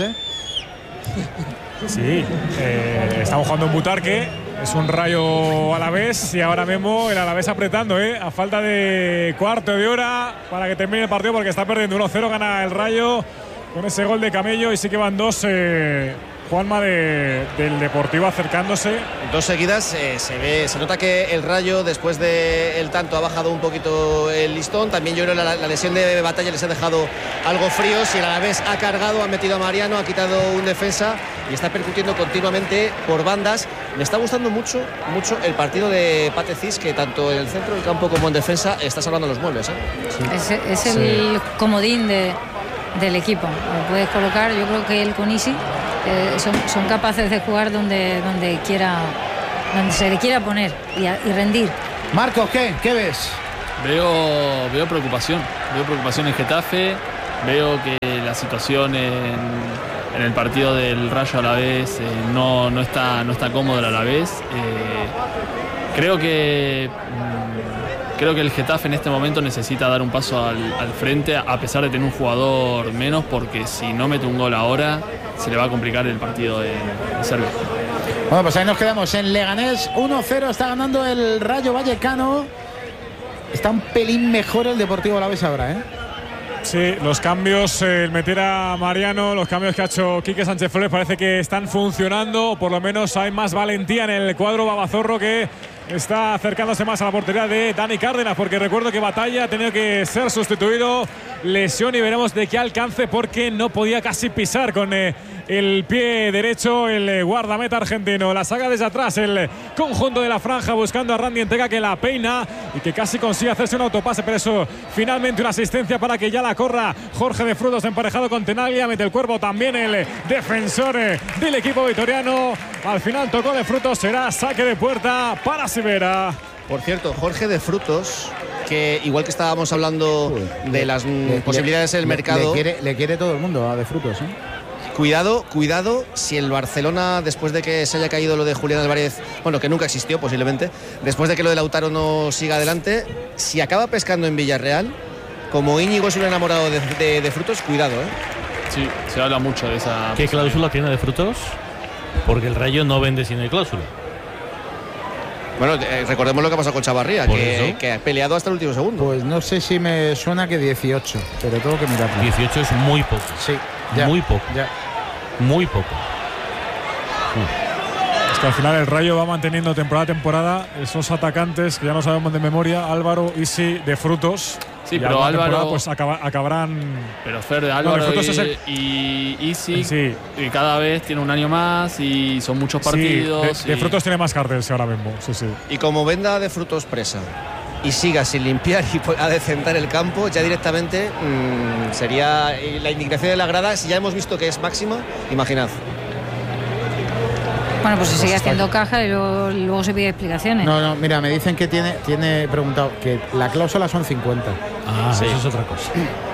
Sí, estamos jugando en Butarque. Es un Rayo Alavés y ahora mismo el Alavés apretando, a falta de cuarto de hora para que termine el partido, porque está perdiendo 1-0, gana el Rayo con ese gol de Camello, y sí que van 2 Juanma, del Deportivo acercándose. 2 seguidas, se nota que el Rayo después del tanto ha bajado un poquito el listón. También yo creo que la lesión de Batalla les ha dejado algo fríos, y el Alavés ha cargado, ha metido a Mariano, ha quitado un defensa y está percutiendo continuamente por bandas. Me está gustando mucho el partido de Pate Cis, que tanto en el centro del campo como en defensa está salvando los muebles, ¿eh? Sí. Es el comodín del equipo. Lo puedes colocar, yo creo que él con Isi son capaces de jugar donde se le quiera poner y rendir. Marcos, ¿qué ves? Veo preocupación en Getafe, veo que la situación en el partido del Rayo Alavés no está cómodo el Alavés. Creo que el Getafe en este momento necesita dar un paso al frente, a pesar de tener un jugador menos, porque si no mete un gol ahora se le va a complicar el partido de Serbia. Bueno, pues ahí nos quedamos en Leganés. 1-0 está ganando el Rayo Vallecano. Está un pelín mejor el Deportivo Alavés ahora, ¿eh? Sí, los cambios, el meter a Mariano, los cambios que ha hecho Quique Sánchez Flores parece que están funcionando, o por lo menos hay más valentía en el cuadro babazorro, que está acercándose más a la portería de Dani Cárdenas, porque recuerdo que Batalla ha tenido que ser sustituido, lesión, y veremos de qué alcance, porque no podía casi pisar con el pie derecho el guardameta argentino. La saca desde atrás el conjunto de la franja, buscando a Randy Entega, que la peina y que casi consigue hacerse un autopase, pero eso finalmente una asistencia para que ya la corra Jorge de Frutos, emparejado con Tenaglia. Mete el cuerpo también el defensor del equipo vitoriano. Al final tocó de Frutos, será saque de puerta para Sivera. Por cierto, Jorge de Frutos, que igual que estábamos hablando de las posibilidades del mercado, le quiere todo el mundo a de Frutos, ¿eh? Cuidado si el Barcelona, después de que se haya caído lo de Julián Álvarez, bueno, que nunca existió posiblemente, después de que lo de Lautaro no siga adelante, si acaba pescando en Villarreal, como Íñigo es un enamorado de Frutos, cuidado, ¿eh? Sí, se habla mucho de esa. ¿Qué cláusula tiene de Frutos? Porque el Rayo no vende sin el cláusula. Bueno, recordemos lo que ha pasado con Chavarría, que ha peleado hasta el último segundo. Pues no sé si me suena que 18, pero tengo que mirarlo. 18 es muy poco. Sí, ya, muy poco. Ya. Muy poco. Es que al final el Rayo va manteniendo temporada a temporada esos atacantes que ya no sabemos de memoria, Álvaro, Isi, de Frutos. Sí, pero Álvaro pues acabarán. Pero Fer, de Álvaro y Isi, sí, y cada vez tiene un año más y son muchos partidos. Sí, de Frutos tiene más carteles ahora mismo. Sí. Y como venda de Frutos presa y siga sin limpiar y pueda decentar el campo, ya directamente sería la indignación de la grada. Si ya hemos visto que es máxima, imaginad. Bueno, pues se sigue haciendo caja y luego se pide explicaciones. No, mira, me dicen que tiene preguntado que la cláusula son 50. Sí. Eso es otra cosa.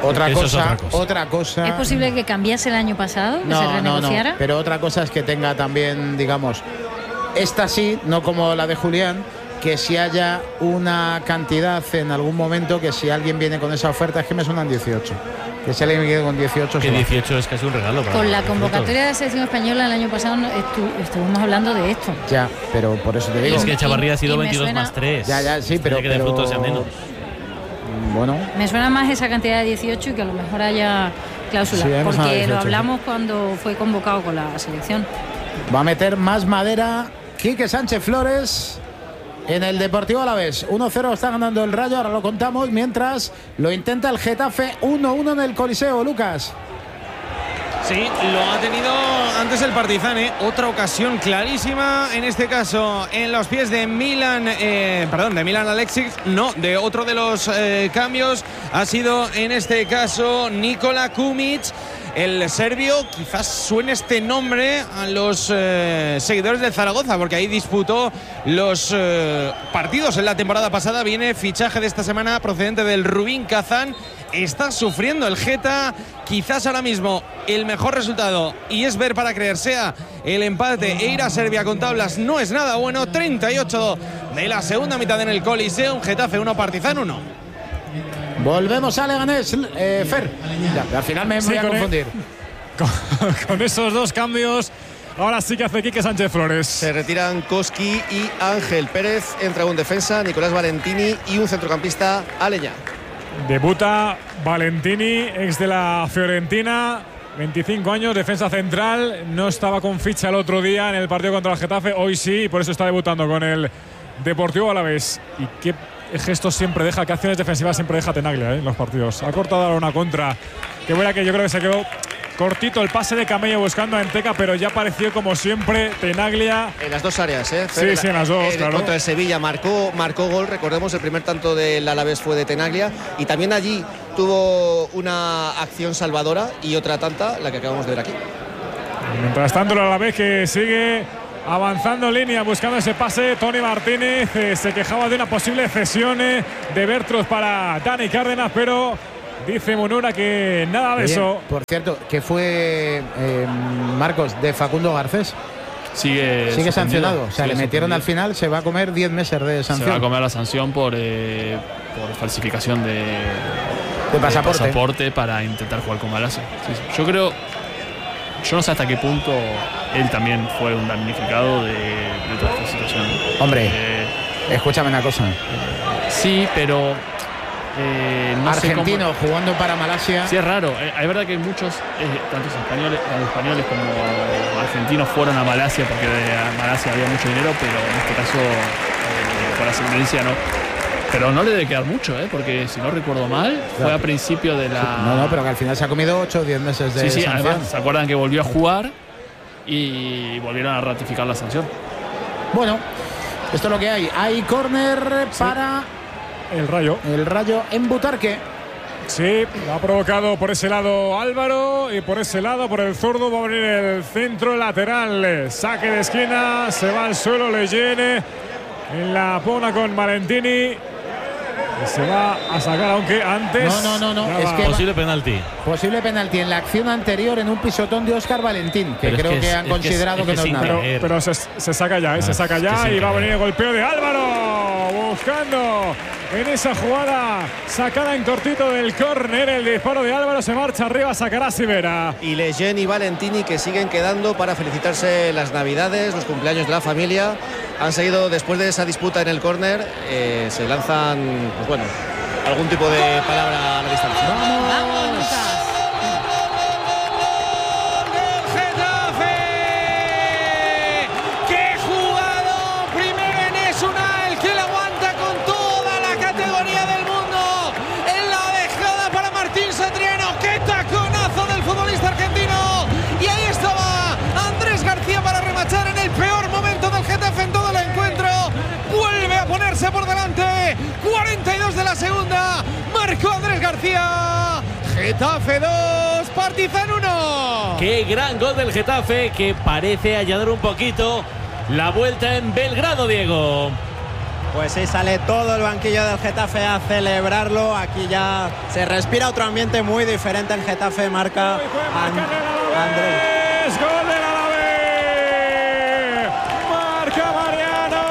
Otra cosa. ¿Es posible que cambiase el año pasado? ¿Que se renegociara? No, pero otra cosa es que tenga también, digamos, esta sí, no como la de Julián, que si haya una cantidad en algún momento, que si alguien viene con esa oferta, es que me suenan 18. Que si alguien me quede con 18. Que 18 es casi un regalo. Con la convocatoria de la selección española el año pasado estuvimos hablando de esto. Ya, pero por eso te digo. Es que Chavarría ha sido 22 más 3. Ya, sí, pero. Que de Frutos sea menos. Bueno. Me suena más esa cantidad de 18 y que a lo mejor haya cláusula. Sí, porque lo hablamos cuando fue convocado con la selección. Va a meter más madera Quique Sánchez Flores en el Deportivo Alavés. 1-0 está ganando el Rayo, ahora lo contamos, mientras lo intenta el Getafe. 1-1 en el Coliseo, Lucas. Sí, lo ha tenido antes el Partizan, otra ocasión clarísima, en este caso en los pies de Milan Aleksic, no, de otro de los cambios, ha sido en este caso Nikola Kumic, el serbio. Quizás suene este nombre a los seguidores del Zaragoza, porque ahí disputó los partidos en la temporada pasada. Viene fichaje de esta semana procedente del Rubin Kazán. Está sufriendo el Geta, quizás ahora mismo el mejor resultado, y es ver para creer, sea el empate e ir a Serbia con tablas. No es nada bueno. 38 de la segunda mitad en el Coliseum. Getafe 1, Partizan 1. Volvemos a Leganés, Fer. Ya, al final me voy a confundir. Con esos dos cambios, ahora sí que hace Quique Sánchez Flores. Se retiran Koski y Ángel Pérez. Entra un defensa, Nicolás Valentini, y un centrocampista, Aleñá. Debuta Valentini, ex de la Fiorentina. 25 años, defensa central. No estaba con ficha el otro día en el partido contra el Getafe. Hoy sí, y por eso está debutando con el Deportivo Alavés. Y qué gestos siempre deja, qué acciones defensivas siempre deja Tenaglia en los partidos. Ha cortado ahora una contra. Que buena, que yo creo que se quedó cortito el pase de Camello buscando a Enteca, pero ya apareció como siempre Tenaglia. En las dos áreas, ¿eh? Sí, en las dos, claro. Contra el Sevilla marcó gol, recordemos, el primer tanto del Alavés fue de Tenaglia. Y también allí tuvo una acción salvadora y otra tanta, la que acabamos de ver aquí. Mientras tanto, el Alavés que sigue avanzando en línea, buscando ese pase. Tony Martínez se quejaba de una posible cesión de Bertrus para Dani Cárdenas, pero dice Munura que nada de eso. Por cierto, que fue Marcos de Facundo Garcés. Sigue sancionado. O sea, le metieron al final, se va a comer 10 meses de sanción. Se va a comer la sanción por falsificación de pasaporte para intentar jugar con Malasia. Sí. Yo no sé hasta qué punto él también fue un damnificado de toda esta situación. Hombre, escúchame una cosa. Sí, pero no argentino sé cómo, jugando para Malasia. Sí, es raro. Es verdad que muchos, tantos españoles como argentinos, fueron a Malasia porque de Malasia había mucho dinero, pero en este caso, por ascendencia, no. Pero no le debe quedar mucho, porque si no recuerdo mal, fue a principio de la... No, pero que al final se ha comido 8 o 10 meses de sanción. Además, ¿se acuerdan que volvió a jugar y volvieron a ratificar la sanción? Bueno, esto es lo que hay. Hay córner para... El Rayo en Butarque. Sí, lo ha provocado por ese lado Álvaro y por ese lado, por el zurdo, va a venir el centro lateral. Saque de esquina, se va al suelo Leyen en la pona con Valentini. Y se va a sacar, aunque antes... No. Es que posible penalti en la acción anterior en un pisotón de Óscar Valentín, que creo que han considerado que no es nada. Pero se saca ya, se saca ya y va a venir el golpeo de Álvaro, buscando en esa jugada sacada en cortito del córner. El disparo de Álvaro, se marcha arriba, sacará Sivera. Y Leyen y Valentini, que siguen quedando para felicitarse las Navidades, los cumpleaños de la familia. Han seguido después de esa disputa en el córner, se lanzan, pues bueno, algún tipo de palabra a la distancia. ¡Vamos, Lucas! ¡Getafe! ¡Qué jugado! Primero Enes Unal, que la aguanta con toda la categoría del mundo. En la dejada para Martín Satriano. ¡Qué taconazo del futbolista argentino! Y ahí estaba Andrés García para remachar en el peor momento del Getafe en todo el encuentro. Vuelve a ponerse por delante. 42 de la segunda. Marcó Andrés García. Getafe 2, Partizan 1. Qué gran gol del Getafe, que parece allanar un poquito la vuelta en Belgrado, Diego. Pues sí, sale todo el banquillo del Getafe a celebrarlo. Aquí ya se respira otro ambiente muy diferente. El Getafe marca Andrés. Gol del Alavés. Marca Mariano.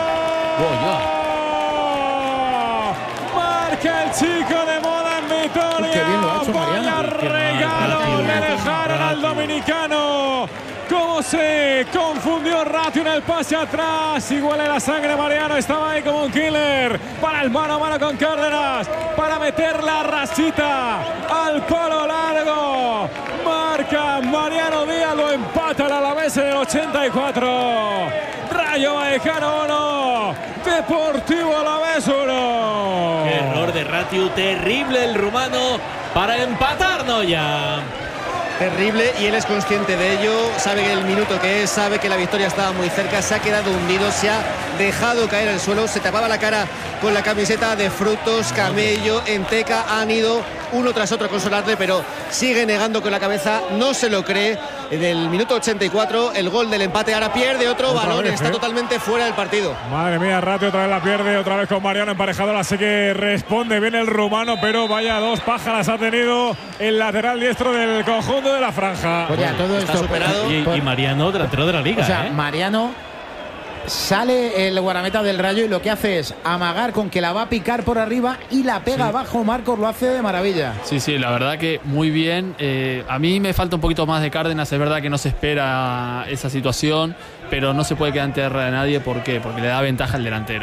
Marca el chico de moda en Vitoria. Qué bien lo ha hecho Mariano. Vaya regalo le dejaron al dominicano. Cómo se confundió Ratio en el pase atrás. Y huele la sangre Mariano. Estaba ahí como un killer. Para el mano a mano con Cárdenas. Para meter la rasita al palo largo. Marca Mariano Díaz. Lo empata el Alavés en el 84. Rayo Vallecano 1. Deportivo Alavés 1. Qué error de Ratiu. Terrible el rumano para empatarnos ya. Terrible, y él es consciente de ello, sabe el minuto que es, sabe que la victoria estaba muy cerca, se ha quedado hundido, se ha dejado caer al suelo, se tapaba la cara con la camiseta de Frutos, Camello, Enteca, han ido uno tras otro a consolarle, pero sigue negando con la cabeza, no se lo cree. En el minuto 84, el gol del empate, ahora pierde otro balón, está totalmente fuera del partido. Madre mía, Ratio otra vez la pierde, otra vez con Mariano emparejador, así que responde bien el rumano, pero vaya dos pájaras ha tenido el lateral diestro del conjunto de la franja. Oye, todo está esto superado. Y Mariano, delantero de la Liga. O sea, Mariano sale el guardameta del Rayo y lo que hace es amagar con que la va a picar por arriba y la pega abajo. Marcos lo hace de maravilla. Sí, la verdad que muy bien. A mí me falta un poquito más de Cárdenas. Es verdad que no se espera esa situación, pero no se puede quedar en tierra de nadie. ¿Por qué? Porque le da ventaja al delantero.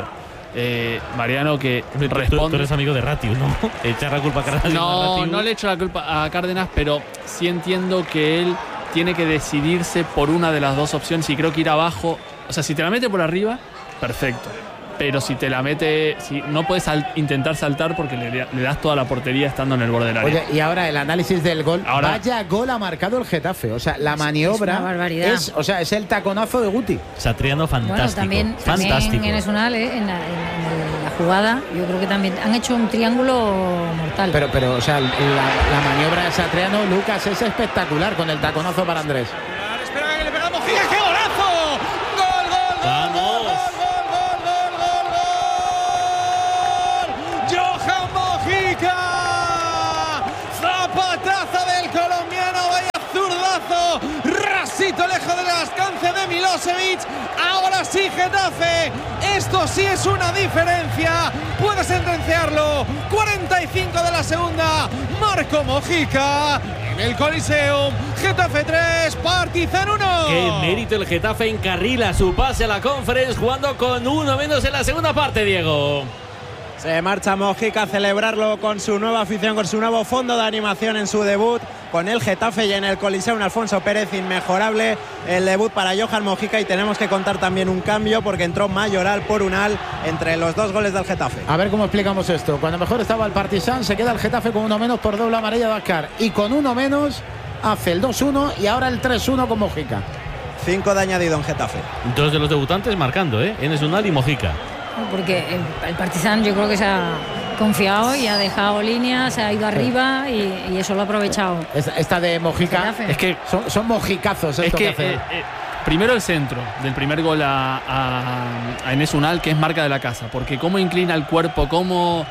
Mariano, que responde. Tú eres amigo de Ratiu, ¿no? Echar la culpa a Cárdenas. No le echo la culpa a Cárdenas, pero sí entiendo que él tiene que decidirse por una de las dos opciones y creo que ir abajo. O sea, si te la mete por arriba, perfecto. Pero si te la mete, si no puedes intentar saltar porque le das toda la portería estando en el borde del área. Oye, y ahora el análisis del gol. Vaya gol ha marcado el Getafe. O sea, la maniobra es el taconazo de Guti. Satriano fantástico. Bueno, también en Esunal, en la jugada, yo creo que también han hecho un triángulo mortal. Pero o sea, la maniobra de Satriano, Lucas, es espectacular con el taconazo para Andrés. Espera que le pegamos. ¡Mojica, qué golazo! ¡Gol! ¡Vamos! Zapatazo del colombiano, vaya zurdazo, rasito lejos del alcance de Milosevic. Ahora sí, Getafe, esto sí es una diferencia, puede sentenciarlo. 45 de la segunda, Marco Mojica en el Coliseum. Getafe 3, Partizan 1. Qué mérito el Getafe, encarrila su pase a la Conference jugando con uno menos en la segunda parte, Diego. Se marcha Mojica a celebrarlo con su nueva afición, con su nuevo fondo de animación en su debut con el Getafe y en el Coliseum. Alfonso Pérez, inmejorable el debut para Johan Mojica, y tenemos que contar también un cambio porque entró Mayoral por Unal entre los dos goles del Getafe. A ver cómo explicamos esto. Cuando mejor estaba el Partizan, se queda el Getafe con uno menos por doble amarilla de Ascar, y con uno menos hace el 2-1 y ahora el 3-1 con Mojica. 5 de añadido en Getafe. Dos de los debutantes marcando, Enes Unal y Mojica. Porque el Partizan yo creo que se ha confiado y ha dejado líneas, se ha ido arriba y eso lo ha aprovechado. Esta de Mojica, es que son mojicazos esto que hace. Primero el centro del primer gol a Enes Unal, que es marca de la casa, porque cómo inclina el cuerpo, cómo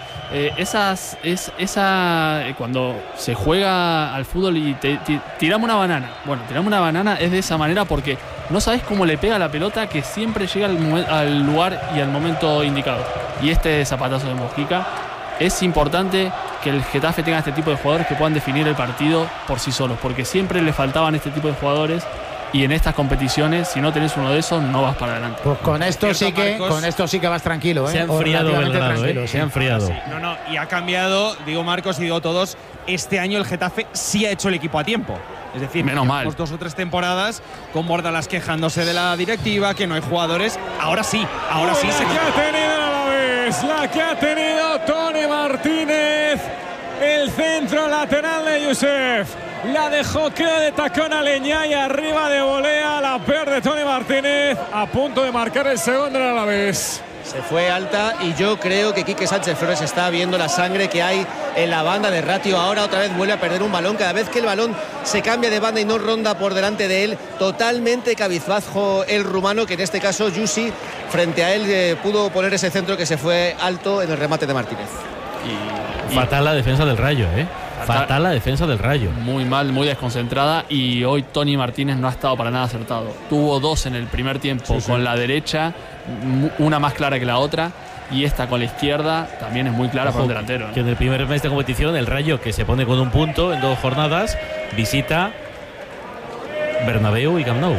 cuando se juega al fútbol y tiramos una banana. Bueno, tiramos una banana es de esa manera porque no sabes cómo le pega la pelota, que siempre llega al lugar y al momento indicado. Y este zapatazo de Mojica, es importante que el Getafe tenga este tipo de jugadores que puedan definir el partido por sí solos, porque siempre le faltaban este tipo de jugadores. Y en estas competiciones, si no tenés uno de esos, no vas para adelante. Pues con esto sí que vas tranquilo, Se ha enfriado Belgrado, Se ha enfriado. Sí, y ha cambiado, digo Marcos y digo todos, este año el Getafe sí ha hecho el equipo a tiempo. Es decir, menos mal. 2 o 3 temporadas con Bordalas quejándose de la directiva, que no hay jugadores. Ahora sí se que ha tenido a la vez, la que ha tenido Tony Martínez, el centro lateral de Youssef. La dejó, creo, de tacón a Leñá y arriba de volea, la pierde Tony Martínez, a punto de marcar el segundo del Alavés. Se fue alta y yo creo que Quique Sánchez Flores está viendo la sangre que hay en la banda de Ratio. Ahora otra vez vuelve a perder un balón. Cada vez que el balón se cambia de banda y no ronda por delante de él, totalmente cabizbajo el rumano, que en este caso Yusi frente a él pudo poner ese centro que se fue alto en el remate de Martínez. Fatal la defensa del Rayo, Fatal la defensa del Rayo. Muy mal, muy desconcentrada, y hoy Tony Martínez no ha estado para nada acertado. Tuvo 2 en el primer tiempo con la derecha, una más clara que la otra, y esta con la izquierda también es muy clara para un delantero. Que en el primer mes de competición el Rayo, que se pone con un punto en 2 jornadas, visita Bernabéu y Camp Nou.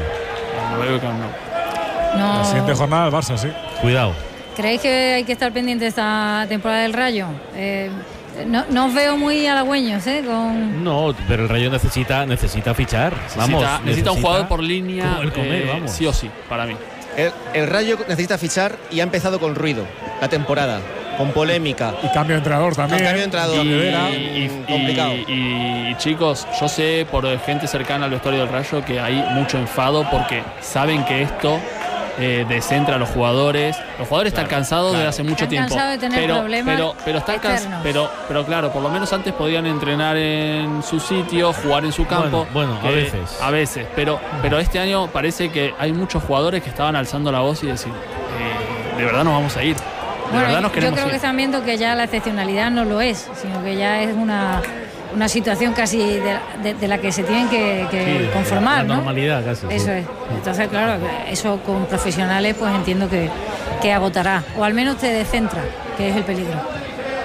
No. La siguiente jornada el Barça, sí. Cuidado. ¿Creéis que hay que estar pendiente de esta temporada del Rayo? No os veo muy halagüeños, No, pero el Rayo necesita fichar. Necesita un jugador por línea, el comer, vamos. sí o sí, para mí. El Rayo necesita fichar y ha empezado con ruido la temporada, con polémica. Y cambio de entrenador también. Cambio de entrenador. Complicado. Y chicos, yo sé por gente cercana al vestuario del Rayo que hay mucho enfado porque saben que esto descentra a los jugadores. Los jugadores están cansados de hace mucho tiempo. Cansados de tener problemas pero están cansados. Pero claro, por lo menos antes podían entrenar en su sitio, jugar en su campo. Bueno, a veces. Pero este año parece que hay muchos jugadores que estaban alzando la voz y decir, de verdad nos vamos a ir. Yo creo que están viendo que ya la excepcionalidad no lo es, sino que ya es una situación casi de la que se tienen que conformar, la normalidad, casi. Eso es. Entonces, claro, eso con profesionales pues entiendo que agotará, o al menos te descentra, que es el peligro.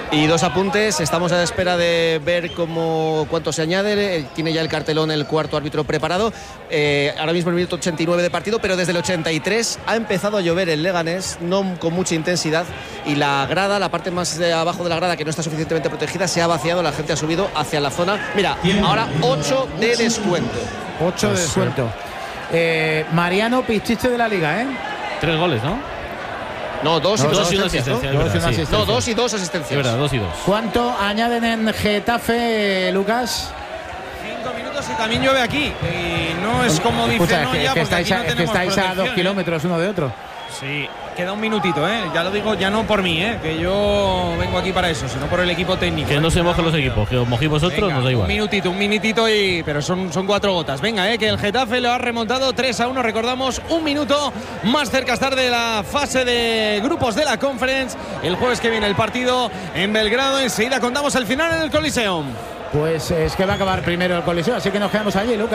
Y 2 apuntes, estamos a la espera de ver cuánto se añade. Tiene ya el cartelón el cuarto árbitro preparado. Ahora mismo el minuto 89 de partido, pero desde el 83 ha empezado a llover en Leganés, no con mucha intensidad, y la grada, la parte más de abajo de la grada que no está suficientemente protegida, se ha vaciado, la gente ha subido hacia la zona. Mira, ahora 8 de descuento. 8 de descuento. Mariano, pichiche de la liga, 3 goles, ¿no? No, 2 y 2 asistencias. No, 2 y 2 asistencias. Es verdad, 2 y 2. ¿Cuánto añaden en Getafe, Lucas? 5 minutos y también llueve aquí. Y no es como dice, no, ya, porque aquí no tenemos estáis a 2 kilómetros uno de otro. Sí, queda un minutito, ya lo digo, ya no por mí, que yo vengo aquí para eso, sino por el equipo técnico. Que no se mojen los equipos, que os mojéis vosotros, nos da igual. Un minutito, pero son 4 gotas. Venga, que el Getafe lo ha remontado 3-1, recordamos, un minuto más cerca estar de la fase de grupos de la Conference. El jueves que viene el partido en Belgrado, enseguida contamos el final en el Coliseum. Pues es que va a acabar primero el Coliseo, así que nos quedamos allí, Lucas.